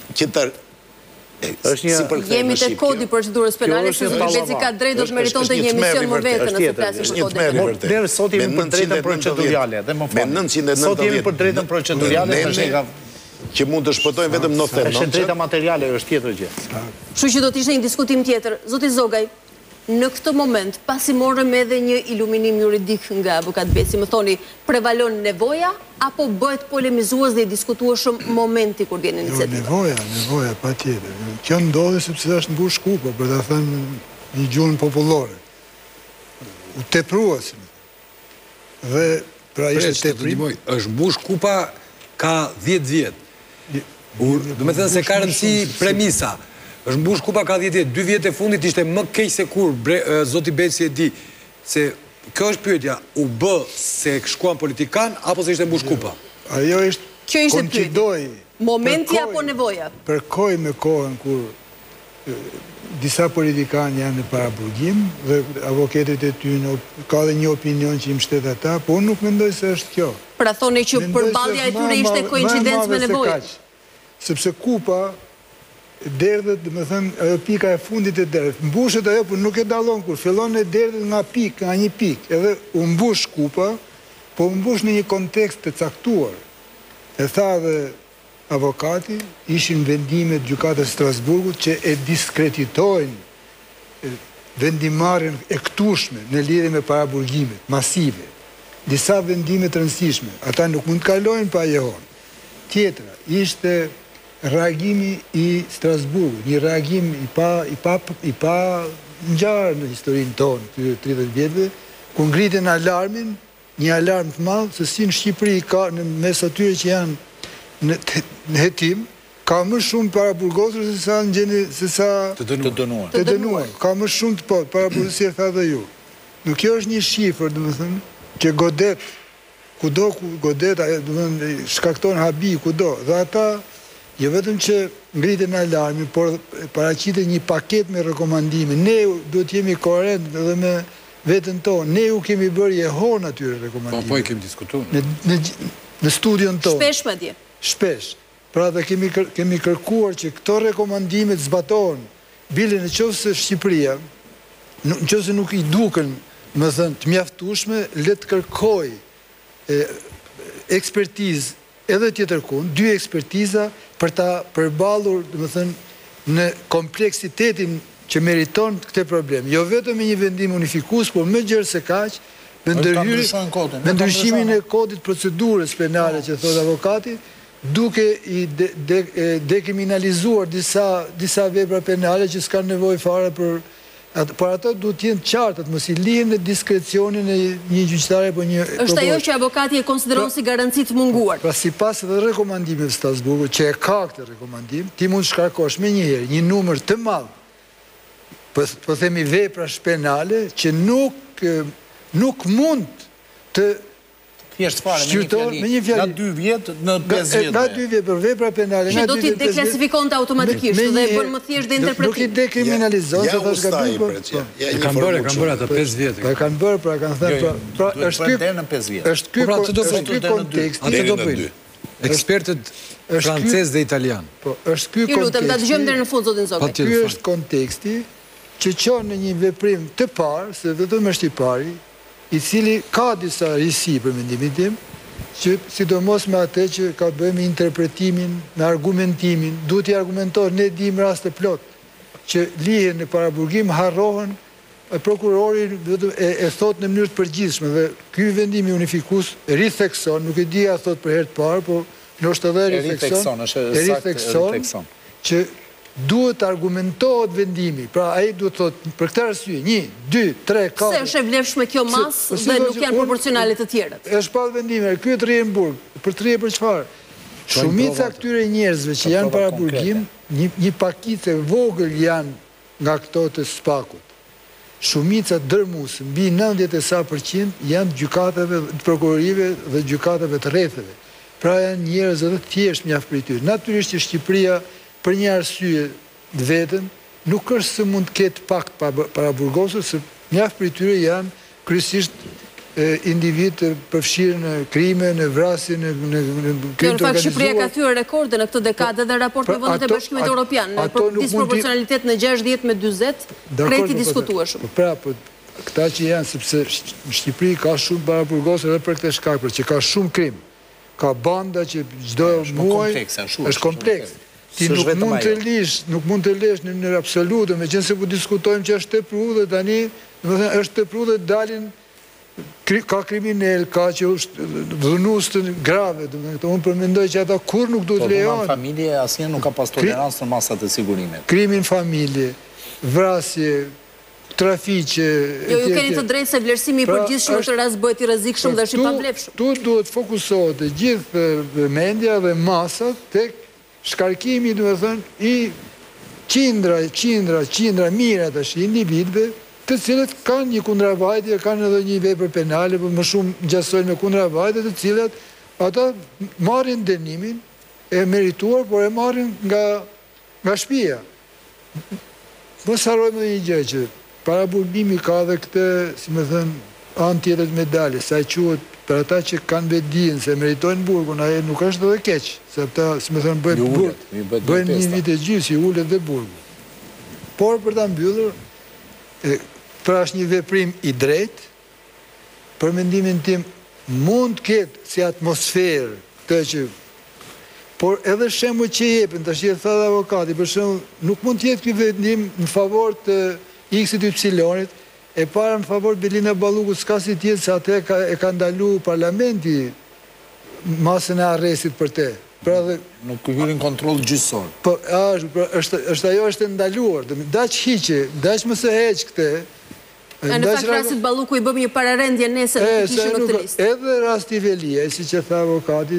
S1: jemi te kodi i procedurës penale, se zoti Beci ka drejt do të meritonte një emision më vetë nëse flasim për kodin.
S5: Ne sot jemi për drejtën procedurale, dhe më fal. Sot jemi për drejtën procedurale,
S6: që mund të shpëtojnë vetëm 99.
S5: Është drejta materiale, është tjetër gjë.
S1: Kështu që do të ishte një diskutim tjetër. Zoti Zogaj, në këtë moment, pasi morëm edhe një iluminim juridik nga avokat Beci, më thoni, prevalon nevoja, apo bëhet polemizues dhe i diskutueshëm momenti kur vjen iniciativa?
S8: Nevoja, pa tjetër. Kjo ndodhi sepse është mbush kupa, për të thënë një gjuhën popullore. U tepruasin. Dhe pra ishte teprim.
S7: Është mbush kupa ka 10 vjet. Do me thënë se ka rëndësi premisa. Është mbush kupa ka 10 vjet. 2 vjet e fundit ishte më keq se kur zoti Beci e di se kjo është pyetja, u bë se shkuan politikan apo se ishte mbush kupa?
S8: Ajo ishte
S1: kjo ishte pyetja. Momenti apo nevoja?
S8: Përkoj me kohën kur disa politikanë janë në paraburgim dhe avokatet e tyre ka dhe një opinion që i mbështet ata, po unë nuk mendoj se është kjo.
S1: Pra thoni që përballja e tyre ishte koincidencë me nevojën.
S8: Sepse kupa derdhet, do të thënë, ajo pika e fundit e derdhet. Mbushet ajo, por nuk e dallon kur fillon e derdhet nga pikë, nga një pikë. Edhe u mbush kupa, po u mbush në një kontekst të caktuar. E tha dhe avokati, ishin vendimet gjykatës Strasburgut që e diskreditojnë vendimarrjen e këtueshme në lidhje me paraburgimet masive. Disa vendime të rëndësishme, ata nuk mund të kalojnë pa ajohon. Tjetra, ishte reagimi i Strasburgut, një reagim i pa ngjarë në historinë tonë, këtyre 30 vjetëve, ku ngritën alarmin, një alarm të madh se si në Shqipëri ka në mes atyre që janë në hetim, ka më shumë paraburgosur se sa të dënuar. Ka më shumë të paraburgosur si e tha dhe ju. Nuk kjo është një shifër, domethënë, që godet, kudo ku godet, shkakton habi kudo, dhe ata jo vetëm që ngritën alarmi, por paraqitet një paket me rekomandime. Ne duhet jemi koherent edhe me vetën tonë. Ne u kemi bërë jehon atyre rekomandime.
S7: Po i kemi diskutuar.
S8: Në studion tonë.
S1: Shpesh madje.
S8: Shpesh. Pra dhe kemi kërkuar që këto rekomandimet zbatohen, bile në qoftë se Shqipëria, në qoftë se nuk i duken, më thënë, të mjaftueshme, le të kërkoj ekspertizë edhe tjetërkund, 2 ekspertiza për ta përballur, më thënë, në kompleksitetin që meriton këtë problem. Jo vetëm me një vendim unifikues, por më gjerë se kaq, me ndryshimin e kodit procedurës penale që thot avokati, duke i dekriminalizuar disa vepra penale që s'kan nevojë fare por ato duhet të jenë qartë, mos i lihen në diskrecionin e një gjyqtare apo një
S1: Është ajo që avokati e konsideron si garanci të munguar.
S8: Pra sipas edhe rekomandimeve të Strasburgut, që e ka këtë rekomandim, ti mund të shkarkosh menjëherë një numër të madh, po themi vepra penale që nuk mund të
S5: thjesht fare me një fjali. Nga 2 vjet në 5 vjet.
S8: Nga 2 vjet për vepra penale.
S1: Që do t'i deklasifikonte automatikisht dhe bën më thjesht dhe interpretim.
S8: Nuk i dekriminalizon, se thash gabim.
S7: E kanë bërë ato 5 vjet.
S8: E kanë bërë, pra kanë thënë, pra
S5: është ky deri në 5 vjet.
S8: Është ky konteksti.
S7: Atë do bëjnë. Ekspertët francez dhe italian.
S8: Po, është ky konteksti.
S1: Ju lutem ta dëgjojmë deri në fund zotin Zogaj.
S8: Ky është konteksti që çon në një veprim të parë, se vetëm është i pari, i cili ka disa risi për mendimin tim, që sidomos me atë që ka të bëjë me interpretimin, me argumentimin, duhet i argumentohet, ne dim raste plot, që lihen në paraburgim, harrohen, prokurori e thot në mënyrë të përgjithshme, dhe ky vendim i unifikues rithekson, nuk e di a thot për herë të parë, po ndoshta edhe rithekson, që duhet argumentohet vendimi. Pra ai duhet thot për këtë arsye 1, 2, 3, 4.
S1: Se është e vlefshme kjo masë dhe nuk janë proporcionale të tjerët.
S8: Është pa vendime, ky të rrihen në burg, për të rrihen për çfarë? Shumica këtyre njerëzve që janë para burgim, një pakicë vogël janë nga këto të spakut. Shumica dërmuese, mbi 90% janë gjykatave të prokurorive dhe gjykatave të rrethave. Pra janë njerëz edhe thjesht mjaft për ty. Natyrisht që Shqipëria për një arsye të vetën, nuk është se mund të ketë pakt paraburgosur, se mjaft për tyre janë kryesisht individ të përfshirë në krime, në vrasje, në krim të organizuar.
S1: Në fakt Shqipëria ka thyer rekorde në këtë dekadë dhe raport me vendet e Bashkimit Evropian, në disproporcionalitet në 60 me 40, krejt i diskutueshëm.
S8: Pra, këta që janë, sepse në Shqipëri ka shumë paraburgosur edhe për këtë shkak, që ka shumë krim, ka banda që çdo muaj është kompleks. Ti nuk mund të lesh në mënyrë absolute, meqense po diskutojmë që është tepru dhe tani, domethënë është tepru dhe dalin ka kriminal, ka që është dhunues të grave, domethënë unë përmendoj që ata kur nuk duhet lejohen.
S5: Po familje asnjë nuk ka pas tolerancë në masat e sigurimit.
S8: Krimin familje, vrasje, trafiqe.
S1: Jo, ju keni të drejtë se vlerësimi i përgjithshëm në këtë rast bëhet i rrezikshëm dhe është i pavlefshëm.
S8: Tu duhet fokusohet të gjithë mendja dhe masat tek shkarkimi, domethënë, i qindra mira tash individëve, të cilët kanë një kundravajtje, kanë edhe një vepër penale, por më shumë ngjasojnë me kundravajtje, të cilat ata marrin dënimin e merituar, por e marrin nga shtëpia. Mos harrojmë një gjë që paraburgimi ka edhe këtë, si më thënë, anë tjetër të medaljes, sa quhet për ata që kanë vetdijen se meritojnë burgun, ai nuk është edhe keq, se ata, si më thënë, bëjnë një vit e gjysmë, si ulet dhe burgu. Por për ta mbyllur, pra është një veprim i drejtë, për mendimin tim mund të ketë si atmosferë këtë që, por edhe shembull që jepen, tash e tha avokati, për shembull, nuk mund të jetë ky vendim në favor të X-it Y-it, e para në favor Belina Ballukut s'ka si tjetë se atë e ka ndalu parlamenti masën e arrestit për te.
S5: Nuk hyrin kontrol gjyqësor.
S8: Po, është ajo është ndaluar. Daq hiqe, daq mëse heq këte.
S1: Në fakt rastit Balluku i bëm një pararendje nesër në të kishë në këtë listë.
S8: Edhe rasti Velia, si që tha avokati,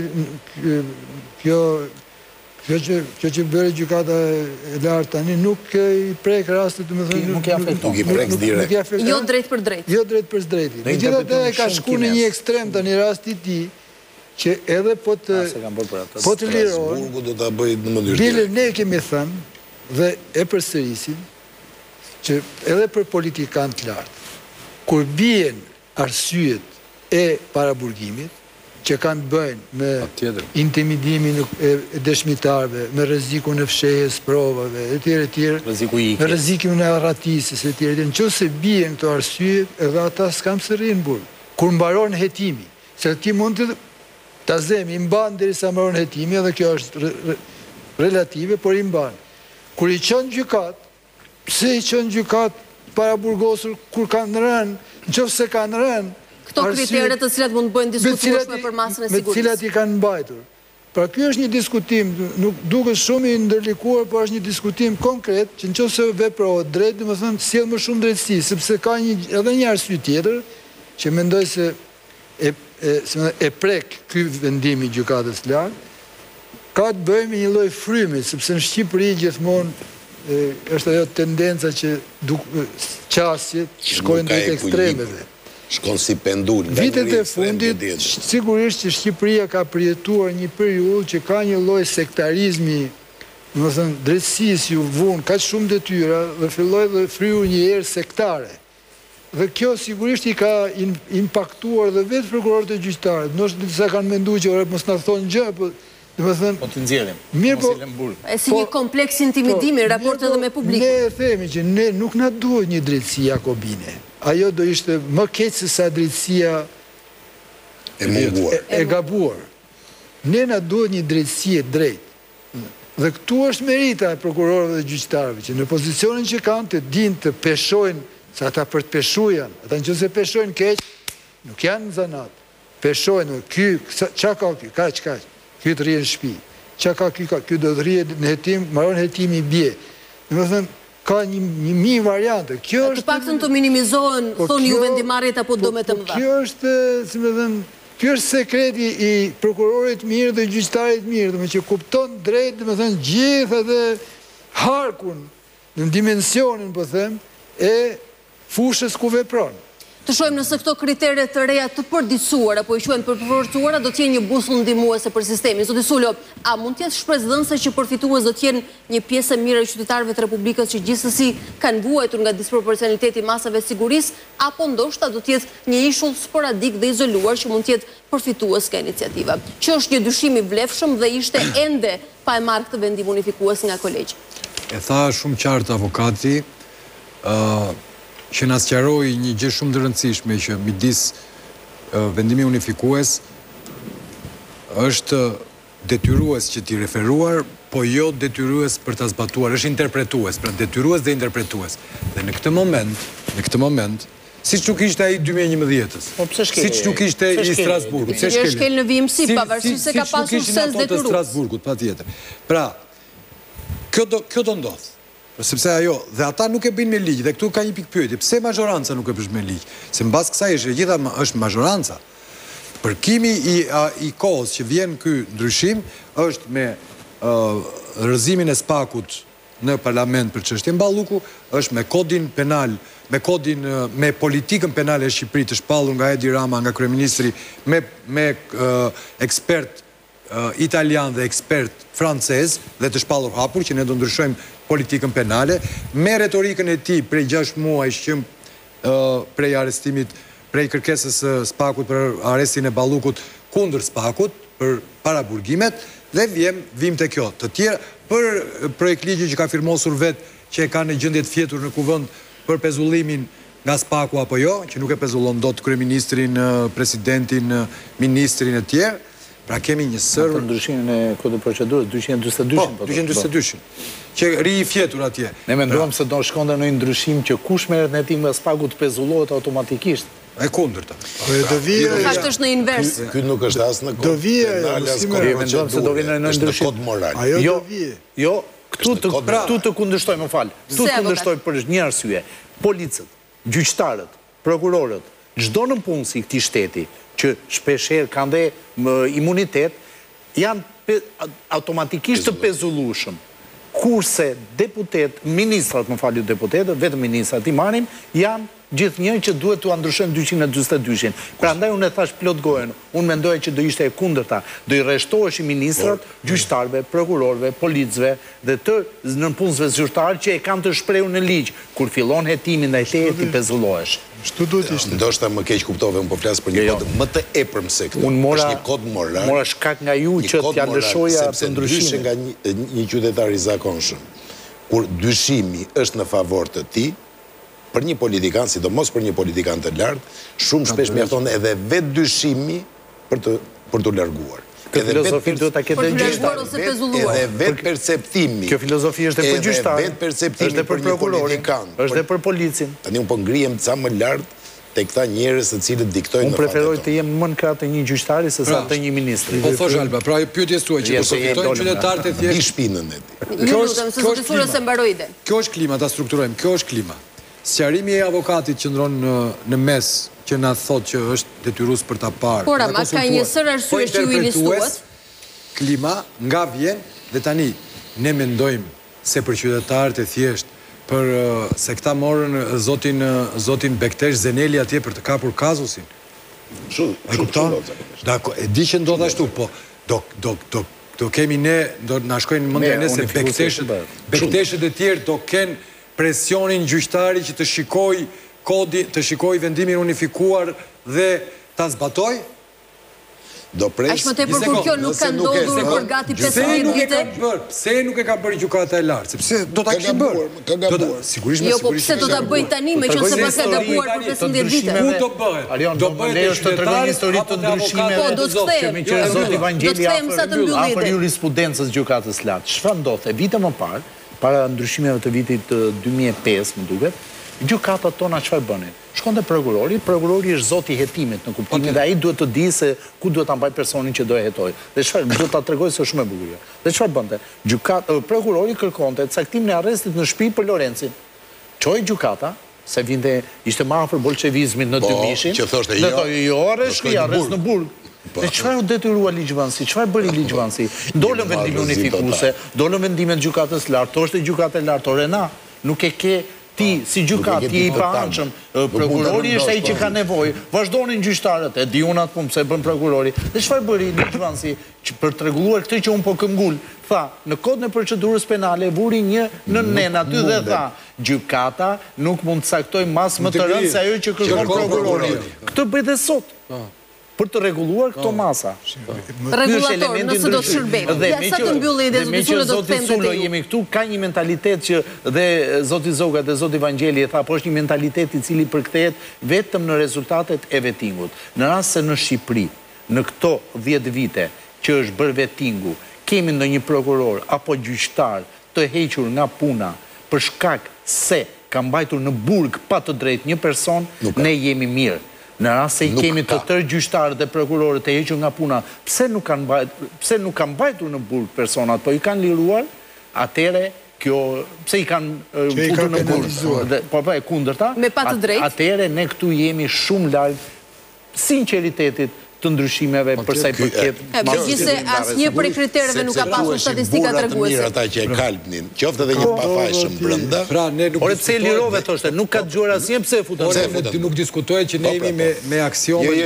S8: kjo që bërë gjykata e lartë tani, nuk i prek rastit, të më thënë...
S6: Nuk i afekton.
S1: Jo drejt për drejt.
S8: Jo drejt për drejt. Në gjitha të e ka shku në një ekstrem të një rasti ti, që edhe po të lirohen, bile ne kemi thënë dhe e përsërisim që edhe për politikanë të lartë, kur bien arsyet e paraburgimit, që kanë bëjnë me intimidimin e dëshmitarve, me rrezikun e fshehjes provave, e tjere, me rrezikin e arratisjes, e tjere. Në që se bien këto arsyet, edhe ata s'kam së rrinë burë. Kur mbaron hetimi, se ti mund të zemi, imban dheri sa mbaron hetimi, edhe kjo është relative, por imban. Kur i qënë gjykat, pse i qënë gjykat paraburgosur, kur kanë rënë, në që se kanë rënë,
S1: këto kriteret të cilat mund të bëjnë diskutueshme për masën e sigurisë.
S8: Me cilat i kanë mbajtur. Pra kjo është një diskutim, nuk duket shumë i ndërlikuar, por është një diskutim konkret, që në qoftë se veprohet drejt, do të thënë sjell më shumë drejtësi, sepse ka edhe një arsye tjetër, që mendoj se e prek ky vendim i gjykatës së lartë, ka të bëjë me një lloj frymi, sepse në Shqipëri gjithmonë është ajo tendenca që qasjet shkojnë drejt ekstremeve.
S6: Shkon si pendul.
S8: Vitet e fundit, sigurisht që Shqipëria ka përjetuar një periudhë që ka një lloj sektarizmi, do të thënë drejtësisë ju vun kaq shumë detyra dhe filloi të fryrë një erë sektare. Dhe kjo sigurisht i ka impaktuar dhe vetë prokurorët e gjyqtarët. Ndoshta disa kanë menduar që ore mos na thonë gjë, po
S5: po të nxjerrim.
S1: E si një kompleks intimidimi, raportet edhe me publikun.
S8: Ne themi që ne nuk na duhet një drejtësi jakobine. Ajo do ishte më keq se sa drejtësia e gabuar. Ne na duhet një drejtësi e drejtë. Dhe këtu është merita e prokurorëve dhe gjyqtarëve, që në pozicionin që kanë të dinë të peshojnë, se ata për të peshuar janë. Ata nëse peshojnë keq, nuk janë në zanat. Peshojnë, çka ka ky, kaq. Ky të rrihet në shtëpi. Çka ka ky do të rrihet në hetim, mbaron hetimi i bie. Domethënë ka një mijë variante. Kjo është
S1: të paktën të minimizohen, thonë ju vendimarrjet apo do me të mëdha.
S8: Kjo është, si më thënë, ky është sekreti i prokurorit mirë dhe gjyqtarit mirë, domethënë që kupton drejt, domethënë gjithë edhe harkun në dimensionin, po them, e fushës ku vepron.
S1: Të shohim nëse këto kriteret të reja të përditësuara apo i quhen përforcuara do të jenë një busull ndihmuese për sistemin. Zoti Sulo, a mund të jetë shpresdhënëse që përfitues do të jenë një pjesë e mirë e qytetarëve të Republikës që gjithsesi kanë vuajtur nga disproporcionaliteti i masave të sigurisë, apo ndoshta do të jetë një ishull sporadik dhe izoluar që mund të jetë përfitues nga iniciativa? Që është një dyshim i vlefshëm dhe ishte ende pa e marrë këtë vendim unifikues nga kolegji.
S7: E tha shumë qartë avokati, që na sqaroi një gjë shumë të rëndësishme që midis vendimi unifikues është detyrues që t'i referuar, po jo detyrues për ta zbatuar, është interpretues, pra detyrues dhe interpretues. Dhe në këtë moment, siç nuk ishte ai 2011-s. Siç nuk ishte i Strasburgut,
S1: pse shkel në vimësi pavarësisht se ka pasur sens detyrues.
S7: Strasburgut, patjetër. Pra, kjo do ndodh. Sepse ajo, dhe ata nuk e bëjnë me ligj, dhe këtu ka një pikë pyetje, pse mazhoranca nuk e bësh me ligj? Se mbas kësaj është mazhoranca. Përkimi i kohës që vjen ky ndryshim është me rrëzimin e SPAK-ut në parlament për çështjen Balluku, është me kodin penal, me politikën penale e Shqipërisë të shpallur nga Edi Rama, nga kryeministri, me ekspert italian dhe ekspert francez dhe të shpallur hapur që ne do ndryshojmë politikën penale, me retorikën e tij prej 6 muajsh që prej arrestimit, prej kërkesës së SPAK-ut për arrestin e Ballukut kundër SPAK-ut për paraburgimet dhe vim te kjo. Të tjerë për projekt ligji që ka firmosur vetë që e ka në gjendje të fjetur në kuvend për pezullimin nga SPAK-u apo jo, që nuk e pezullon dot kryeministrin, presidentin, ministrin e tjerë. Pra kemi një sërë...
S5: Për ndryshimin e kodit procedurës, 242-shin.
S7: Po, 242-shin. Që ri i fjetur atje.
S5: Ne menduam se do shkonte në një ndryshim që kush merret në hetim nga SPAK-u të pezullohet automatikisht.
S7: E kundërta.
S1: Fakt është në invers.
S6: Ky nuk është as në kod penal, as kod
S5: menduam se do vinë në ndryshim.
S6: Kod moral.
S5: Jo, këtu të kundërshtoj, më fal. Këtu të kundërshtoj për një arsye. Policët, gjyqtarët, prokurorët, çdo nëpunësi i këtij shteti që shpeshherë kanë dhe imunitet, janë automatikisht të pezullueshëm. Kurse deputet, ministrat, më falju deputetët, vetëm ministrat i marrin, janë gjithë një që duhet të ndryshojnë 242-shin. Prandaj unë e thash plot gojen, unë mendoja që do ishte e kundërta, do i rreshtoheshin ministrat, gjyqtarëve, prokurorëve, policëve dhe të nënpunësve zyrtarë që e kanë të shprehur në ligj, kur fillon hetimi ndaj teje ti pezullohesh.
S8: Shtu duhet ishte.
S6: Ndoshta më keq kuptove, unë po flas për një kod më të epërm se këtë. Është një kod moral.
S5: Mora shkak nga ju që t'ja lëshoja të ndryshimin
S6: nga një qytetar i zakonshëm. Kur dyshimi është në favor të tij, për një politikan, sidomos për një politikan të lartë, shumë shpesh mjafton edhe vetë dyshimi për të larguar.
S5: Këtë filozofi do ta ketë gjyqtar
S6: edhe vetë perceptimi.
S5: Kjo filozofi është e për gjyqtar,
S6: vetë perceptimi
S5: është për prokurorin, është e për policin.
S6: Tani unë po ngrihem ca më lart te këta njerëz të cilët diktojnë.
S5: Unë preferoj të jem më në krah të një gjyqtari se sa të një ministri.
S7: Po thosh Alba, pra pyetja suaj që përfitojnë qytetarët e thjeshtë.
S6: Di shpinën e ti.
S1: Ju lutem se zotësura se mbaroi ide.
S7: Kjo është klima, ta strukturojmë. Kjo është klima. Sqarimi i avokatit qëndron në mes që na thotë që është detyrues për ta parë.
S1: Por ama ka një sër arsye që ju i listuat.
S7: Klima nga vjen dhe tani ne mendojmë se për qytetarët e thjeshtë, për se këta morën zotin Bektesh Zeneli atje për të kapur kazusin. E kupton? E di që ndodh ashtu, po do kemi ne, do na shkojnë mendja ne se Bekteshët e tjerë do kenë presionin gjyqtari që të shikoj vendimin unifikuar dhe ta zbatoj?
S1: Aq më tepër kur kjo nuk ka ndodhur për gati 15 vite.
S7: Pse nuk e ka bërë gjykata e lartë? Sepse do ta kishte bërë. Sigurisht.
S1: Jo, po pse do ta bëj tani me qenë se pas ka gabuar për 15 vite?
S7: Ku do bëhet?
S5: Do bëhet të tregoj histori të ndryshimeve.
S1: Po, do të kthejmë.
S5: Që zoti Vangjeli
S1: afër
S5: jurisprudencës gjykatës lartë. Çfarë ndodhte vite më parë, para ndryshimeve të vitit 2005, më duket, gjykatat tona çfarë bënin? Shkonte prokurori është zoti i hetimit në kuptimin dhe ai duhet të di se ku duhet ta mbaj personin që do e hetoj. Dhe çfarë do ta tregoj se është shumë e bukur. Dhe çfarë bënte? Prokurori kërkonte caktimin e arrestit në shtëpi për Lorencin. Çoi gjykata se vinte ishte më afër bolshevizmit në 2000-shin.
S6: Që thoshte jo,
S5: arrest në burg. Dhe çfarë u detyrua ligjvansi? Çfarë bëri ligjvansi? Dolën vendime unifikuese, dolën vendimet gjykatës lartë, thoshte gjykata e lartë Orena, nuk e ke ti si gjykat, ti i paanshëm, prokurori është ai që ka nevojë. Vazhdonin gjyqtarët, e di unë atë punë pse bën prokurori. Dhe çfarë bëri ligjvansi për t'rregulluar këtë që un po këmbgul? Tha, në kodin e procedurës penale vuri një nën aty dhe tha, gjykata nuk mund të caktoj mas më të rëndë se ajo që kërkon prokurori. Këtë bëj dhe sot. Për të rregulluar këto masa.
S1: Rregullator, nëse do të shërbejmë.
S5: Dhe me që zoti Sulo jemi këtu, ka një mentalitet që dhe zoti Zoga dhe zoti Vangjeli e tha, po është një mentalitet i cili përkthehet vetëm në rezultatet e vettingut. Në rast se në Shqipëri, në këto 10 vite që është bërë vettingu, kemi ndonjë prokuror apo gjyqtar të hequr nga puna për shkak se ka mbajtur në burg pa të drejtë një person, ne jemi mirë. Në rast se i kemi të tërë gjyqtarët dhe prokurorët e hequr nga puna, pse nuk kanë mbajtur në burg personat, po i kanë liruar, atëre kjo pse i kanë futur në burg, po e kundërta, atëre ne këtu jemi shumë larg sinqeritetit të ndryshimeve për sa i përket.
S1: Megjithëse asnjë prej kritereve nuk ka pasur statistika treguese.
S6: Ata që e kalpnin, qoftë edhe një pafajshëm brenda.
S5: Por pse lirove thoshte, nuk ka dëgjuar asnjë pse e futën.
S7: Ti nuk diskutohet që ne jemi me aksiome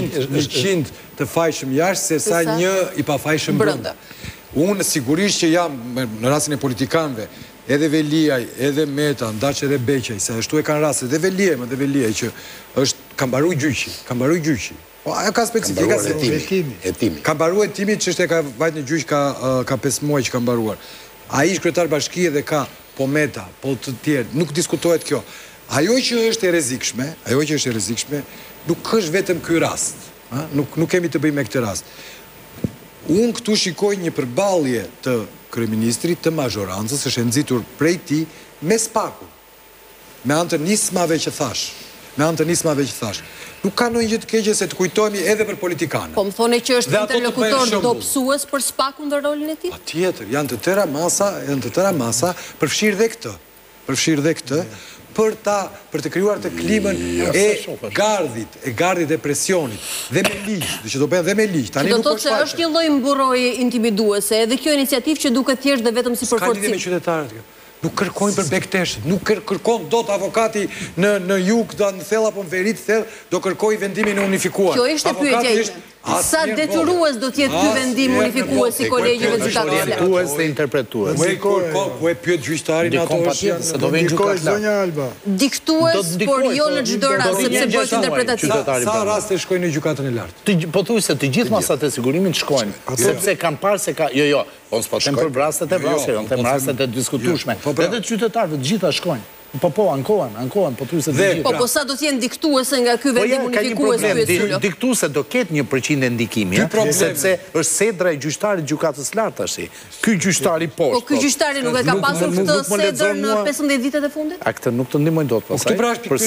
S7: 100 të fajshëm jashtë se sa një i pafajshëm brenda. Unë sigurisht që jam në rastin e politikanëve, edhe Veliaj, edhe Meta, ndaç edhe Beqaj, se ashtu e kanë raste, edhe Veliaj që është ka mbaruar gjyqi. Po, ajo ka specifika se
S6: hetimi.
S7: Ka mbaruar hetimi, ç'është ka vajt në gjyq ka 5 muaj që ka mbaruar. Ai ish kryetar bashkie dhe ka po Meta, po të tjerë, nuk diskutohet kjo. Ajo që është e rrezikshme, nuk është vetëm ky rast, nuk kemi të bëjmë me këtë rast. Unë këtu shikoj një përballje të kryeministrit të mazhorancës, është e nxitur prej tij me spakun. Me anë të nismave që thash. Nuk ka ndonjë gjë të keqe se të kujtohemi edhe për politikanë.
S1: Po më thoni që është interlokutor dobësues për spakun dhe rolin e tij?
S7: Patjetër, janë të tëra masa, përfshirë dhe këtë, për të krijuar të klimën e gardhit e presionit dhe me ligj, që do bëhen dhe me ligj.
S1: Tani nuk do të thotë se është një lloj mburroje intimiduese, edhe kjo iniciativë që duket thjesht dhe vetëm si përforcim.
S7: Ka lidhje me qytetarët kjo. Nuk kërkojnë për bekteshët, nuk kërkon do të avokati në jug, në thell apo në verit thell, do kërkoj vendimin e unifikuar.
S1: Kjo ishte pyetja ime. Sa detyrues do t'jetë ky vendim unifikues si kolegjive gjykatësve?
S5: Unifikues dhe interpretues.
S7: Ku e pyet gjyqtarin ato është
S5: se do vjen gjykatë
S8: zonja Alba.
S1: Diktues, por jo në çdo rast, sepse bëhet interpretativ.
S7: Sa raste shkojnë në gjykatën e lartë?
S5: Po thuaj se të gjithë masat e sigurimit shkojnë, sepse kanë parë se ka jo, unë s'po them për rastet e vrasjeve, unë them rastet e diskutueshme. Edhe qytetarëve të gjitha shkojnë. Po, ankohen, po thuaj se të gjithë.
S1: Po sa do t'jenë diktuese nga ky vendim unifikues pyet Sylo?
S5: Diktuese do ketë 1% ndikimi, sepse është sedra e gjyqtarit gjykatës lartë tash. Ky gjyqtari poshtë.
S1: Po ky gjyqtari nuk e ka pasur këtë sedër në 15 ditët e fundit?
S5: A këtë nuk të ndihmojnë dot pastaj. Për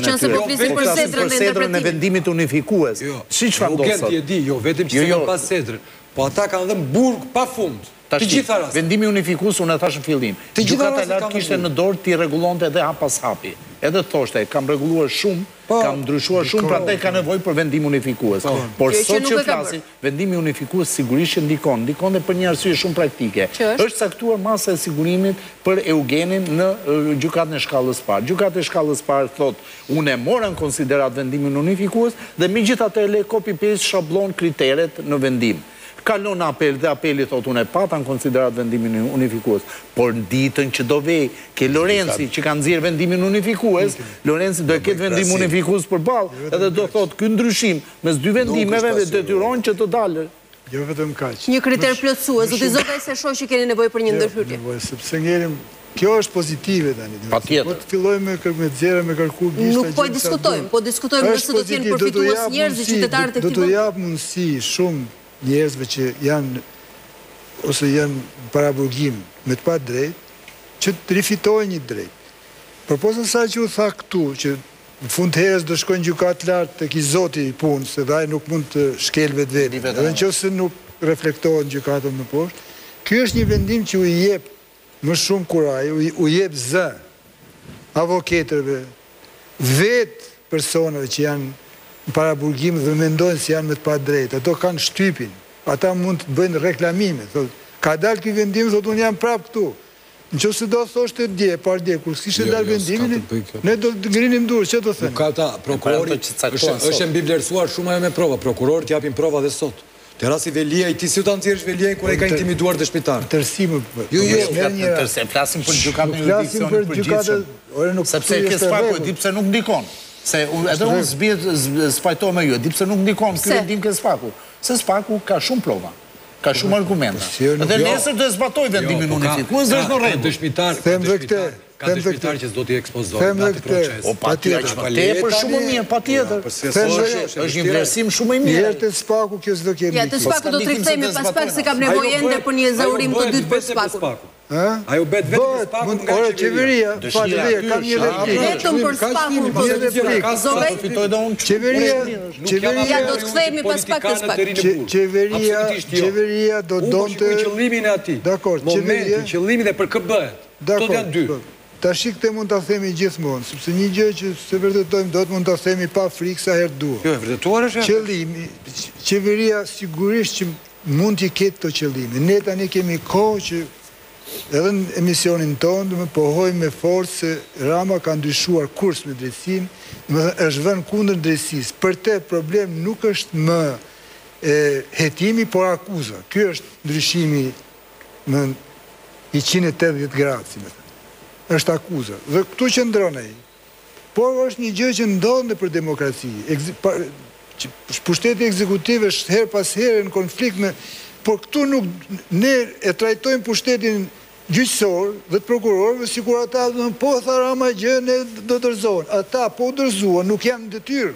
S5: sedrën e vendimit unifikues. Si çfarë ndodh sot?
S7: Jo, vetëm që kanë pas sedrën, po ata kanë dhënë burg pafund. Të gjitha rastet.
S5: Vendimi unifikues unë e thash në fillim. Gjykata e lartë kishte në dorë ti rregullonte edhe hap pas hapi. Edhe thoshte, kam rregulluar shumë, kam ndryshuar shumë, prandaj ka nevojë për vendim unifikues. Por sot që flasim, vendimi unifikues sigurisht ndikon dhe për një arsye shumë praktike. Është caktuar masa e sigurimit për Eugenin në gjykatën e shkallës parë. Gjykata e shkallës parë thotë, unë e mora në konsiderat vendimin unifikues dhe megjithatë e le copy-paste shablon kriteret në vendim. Kalon apel dhe apeli thot unë e pata në konsiderat vendimin unifikues, por në ditën që do vej ke Lorenzi që kanë nxjerrë vendimin unifikues, Lorenzi do e ketë vendim unifikues përballë edhe do thot ky ndryshim mes dy vendimeve dhe detyron që të dalë.
S8: Jo vetëm kaq.
S1: Një kriter plotësues, zoti Zogaj se shoh që keni nevojë për një ndërhyrje.
S8: Sepse ngerim kjo është pozitive tani.
S5: Patjetër.
S8: Po të fillojmë me zera me kërkuar gishta.
S1: Nuk po diskutojmë, po diskutojmë nëse do të jenë përfitues njerëz qytetarët e këtij.
S8: Do të jap mundësi shumë njerëzve që janë ose janë paraburgim me të pa drejt që të rifitojnë një drejt. Përposën sa që u tha këtu që në fund herës do shkojnë gjykatë lartë tek i zoti i punës, se ai nuk mund të shkel vetvete. Edhe nëse nuk reflektohet gjykata më poshtë, ky është një vendim që u jep më shumë kuraj, u jep zë avokatëve, vetë personave që janë në paraburgim dhe mendojnë se janë me të pa drejtë. Ato kanë shtypin. Ata mund të bëjnë reklamime. Ka dalë ky vendim, thotë unë jam prapë këtu. Nëse do thoshte dje, kur s'kishte dalë vendimin, ne do të ngrinim dorë, çfarë do thënë?
S7: Ka ata prokurori është mbi vlerësuar shumë ajo me prova. Prokurorët japin prova dhe sot. Te rasti Velia i ti si u ta nxjerrësh Veliajin kur ai ka intimiduar dëshmitar.
S8: Tërsim.
S5: Jo, flasim për gjykatën e jurisdiksionit përgjithshëm. Sepse ke spaku, di pse nuk ndikon. Se edhe unë spajtoj me ju, di pse nuk ndikon ky vendim ke spaku. Se spaku ka shumë prova, ka shumë argumenta. Dhe nesër do të zbatoj vendimin unifikues, është në rregull.
S7: Ka dëshmitar që s'do t'i ekspozojnë në atë proces.
S5: O patjetër, tepër shumë mirë, patjetër. Është një vlerësim shumë i mirë.
S8: Herë të spaku kjo s'do kemi.
S1: Ja, të spaku do të rikthehemi pas pak se kam nevojë ende për një zaurim të dytë për spakun.
S7: Ajo bet vetëm spakun nga
S8: qeveria. Kam një replikë.
S1: Vetëm për spakun. Zogaj
S5: fitoj dhe unë.
S8: Qeveria
S1: do të kthehemi pas pak të spakut.
S8: Qeveria do donte
S7: qëllimin e atij.
S8: Dakor,
S7: qeveria, qëllimi dhe për kë bëhet. Këto janë dy.
S8: Tash këtë mund ta themi gjithmonë, sepse një gjë që se vërtetojmë do të mund ta themi pa frikë sa herë duam.
S7: Jo, vërtetuar është.
S8: Qëllimi, qeveria sigurisht që mund të ketë këto qëllime. Ne tani kemi kohë që edhe në emisionin tonë do të pohojmë me forcë se Rama ka ndryshuar kurs me drejtsinë, është vënë kundër drejtësisë. Për të problem nuk është më hetimi, por akuza. Ky është ndryshimi në 180 gradë, si më thënë. Është akuza. Dhe këtu që ndronë ai. Por është një gjë që ndodhe për demokraci. Pushteti ekzekutiv është her pas here në konflikt me... Por këtu nuk... Ne e trajtojmë pushtetin gjyqësor dhe të prokurorëve si kur ata po tha Rama gjë, ne do të rëzohen. Ata po dërzuan, nuk janë detyrë.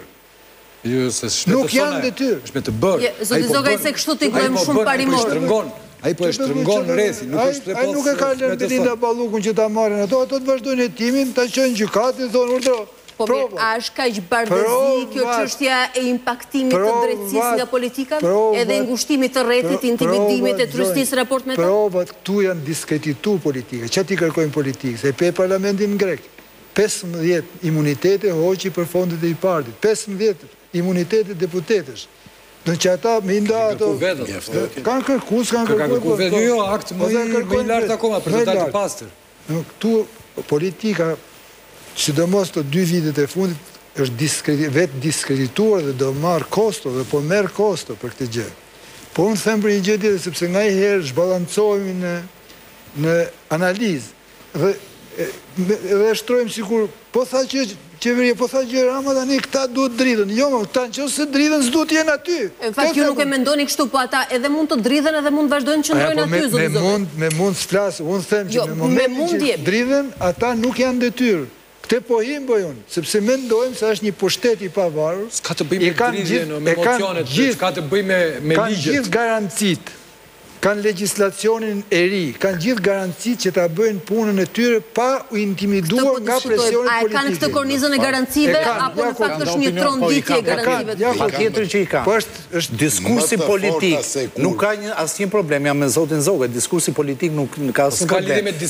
S8: Nuk janë detyrë.
S7: Është me të bërë.
S1: Zoti Zogaj se kështu t'i glojmë shumë parimor.
S7: Ai po e shtrëngon në rrethi,
S8: ai nuk e ka lënë Belinda Ballukun që ta marrin ato të vazhdojnë hetimin, ta çojnë gjykatin, thonë urdhro.
S1: Po mirë, a është kaq bardhëzi kjo çështja e impaktimit të drejtësisë nga politika, edhe ngushtimit të rrethit, intimidimit e turystisë raport me ta?
S8: Provat këtu janë diskredituar politika. Çfarë ti kërkojnë politikë? Se pe parlamentin grek. 15 imunitete hoqi për fondet e i partit. 15 imunitete deputetësh. Në që ata me inda ato... Kanë kërkus, kanë kërkuar...
S7: Jo, akt më i lartë akoma, për të dalë të pastër.
S8: Këtu politika, sidomos të 2 vitet e fundit, është vetë diskredituar dhe do marë kosto dhe po merë kosto për këtë gjë. Po unë them për një gjë tjetër, sepse nga i herë zhbalancohemi në analizë dhe shtrojmë sikur, po tha që qeveria, po tha që Rama tani këta duhet dridhen. Jo, këta në qëse dridhen s'du t'jenë aty.
S1: Në fakt, ju nuk e mendoni kështu, po ata edhe mund të dridhen edhe mund të vazhdojnë që ndrojnë aty, zotë.
S8: Me mund s'flasë, unë them që në momentin që dridhen, ata nuk janë detyrë. Këte po him bëjon, sepse mendojmë se është një pushtet i pavarur.
S7: S'ka të bëjmë me dridhjen, me emocionet, s'ka të bëjmë me ligjet.
S8: Kanë gjithë garancit, kanë legislacionin e ri, kanë gjithë garancit që ta bëjnë punën e tyre pa u intimiduar nga presionet politike.
S1: A e kanë këtë kornizën e garancive, apo në fakt është një tronditje e garancive të
S5: pa tjetër që i ka. Diskursi politik nuk ka asnjë problem, jam me zotin Zoga, diskursi politik nuk ka asnjë problem.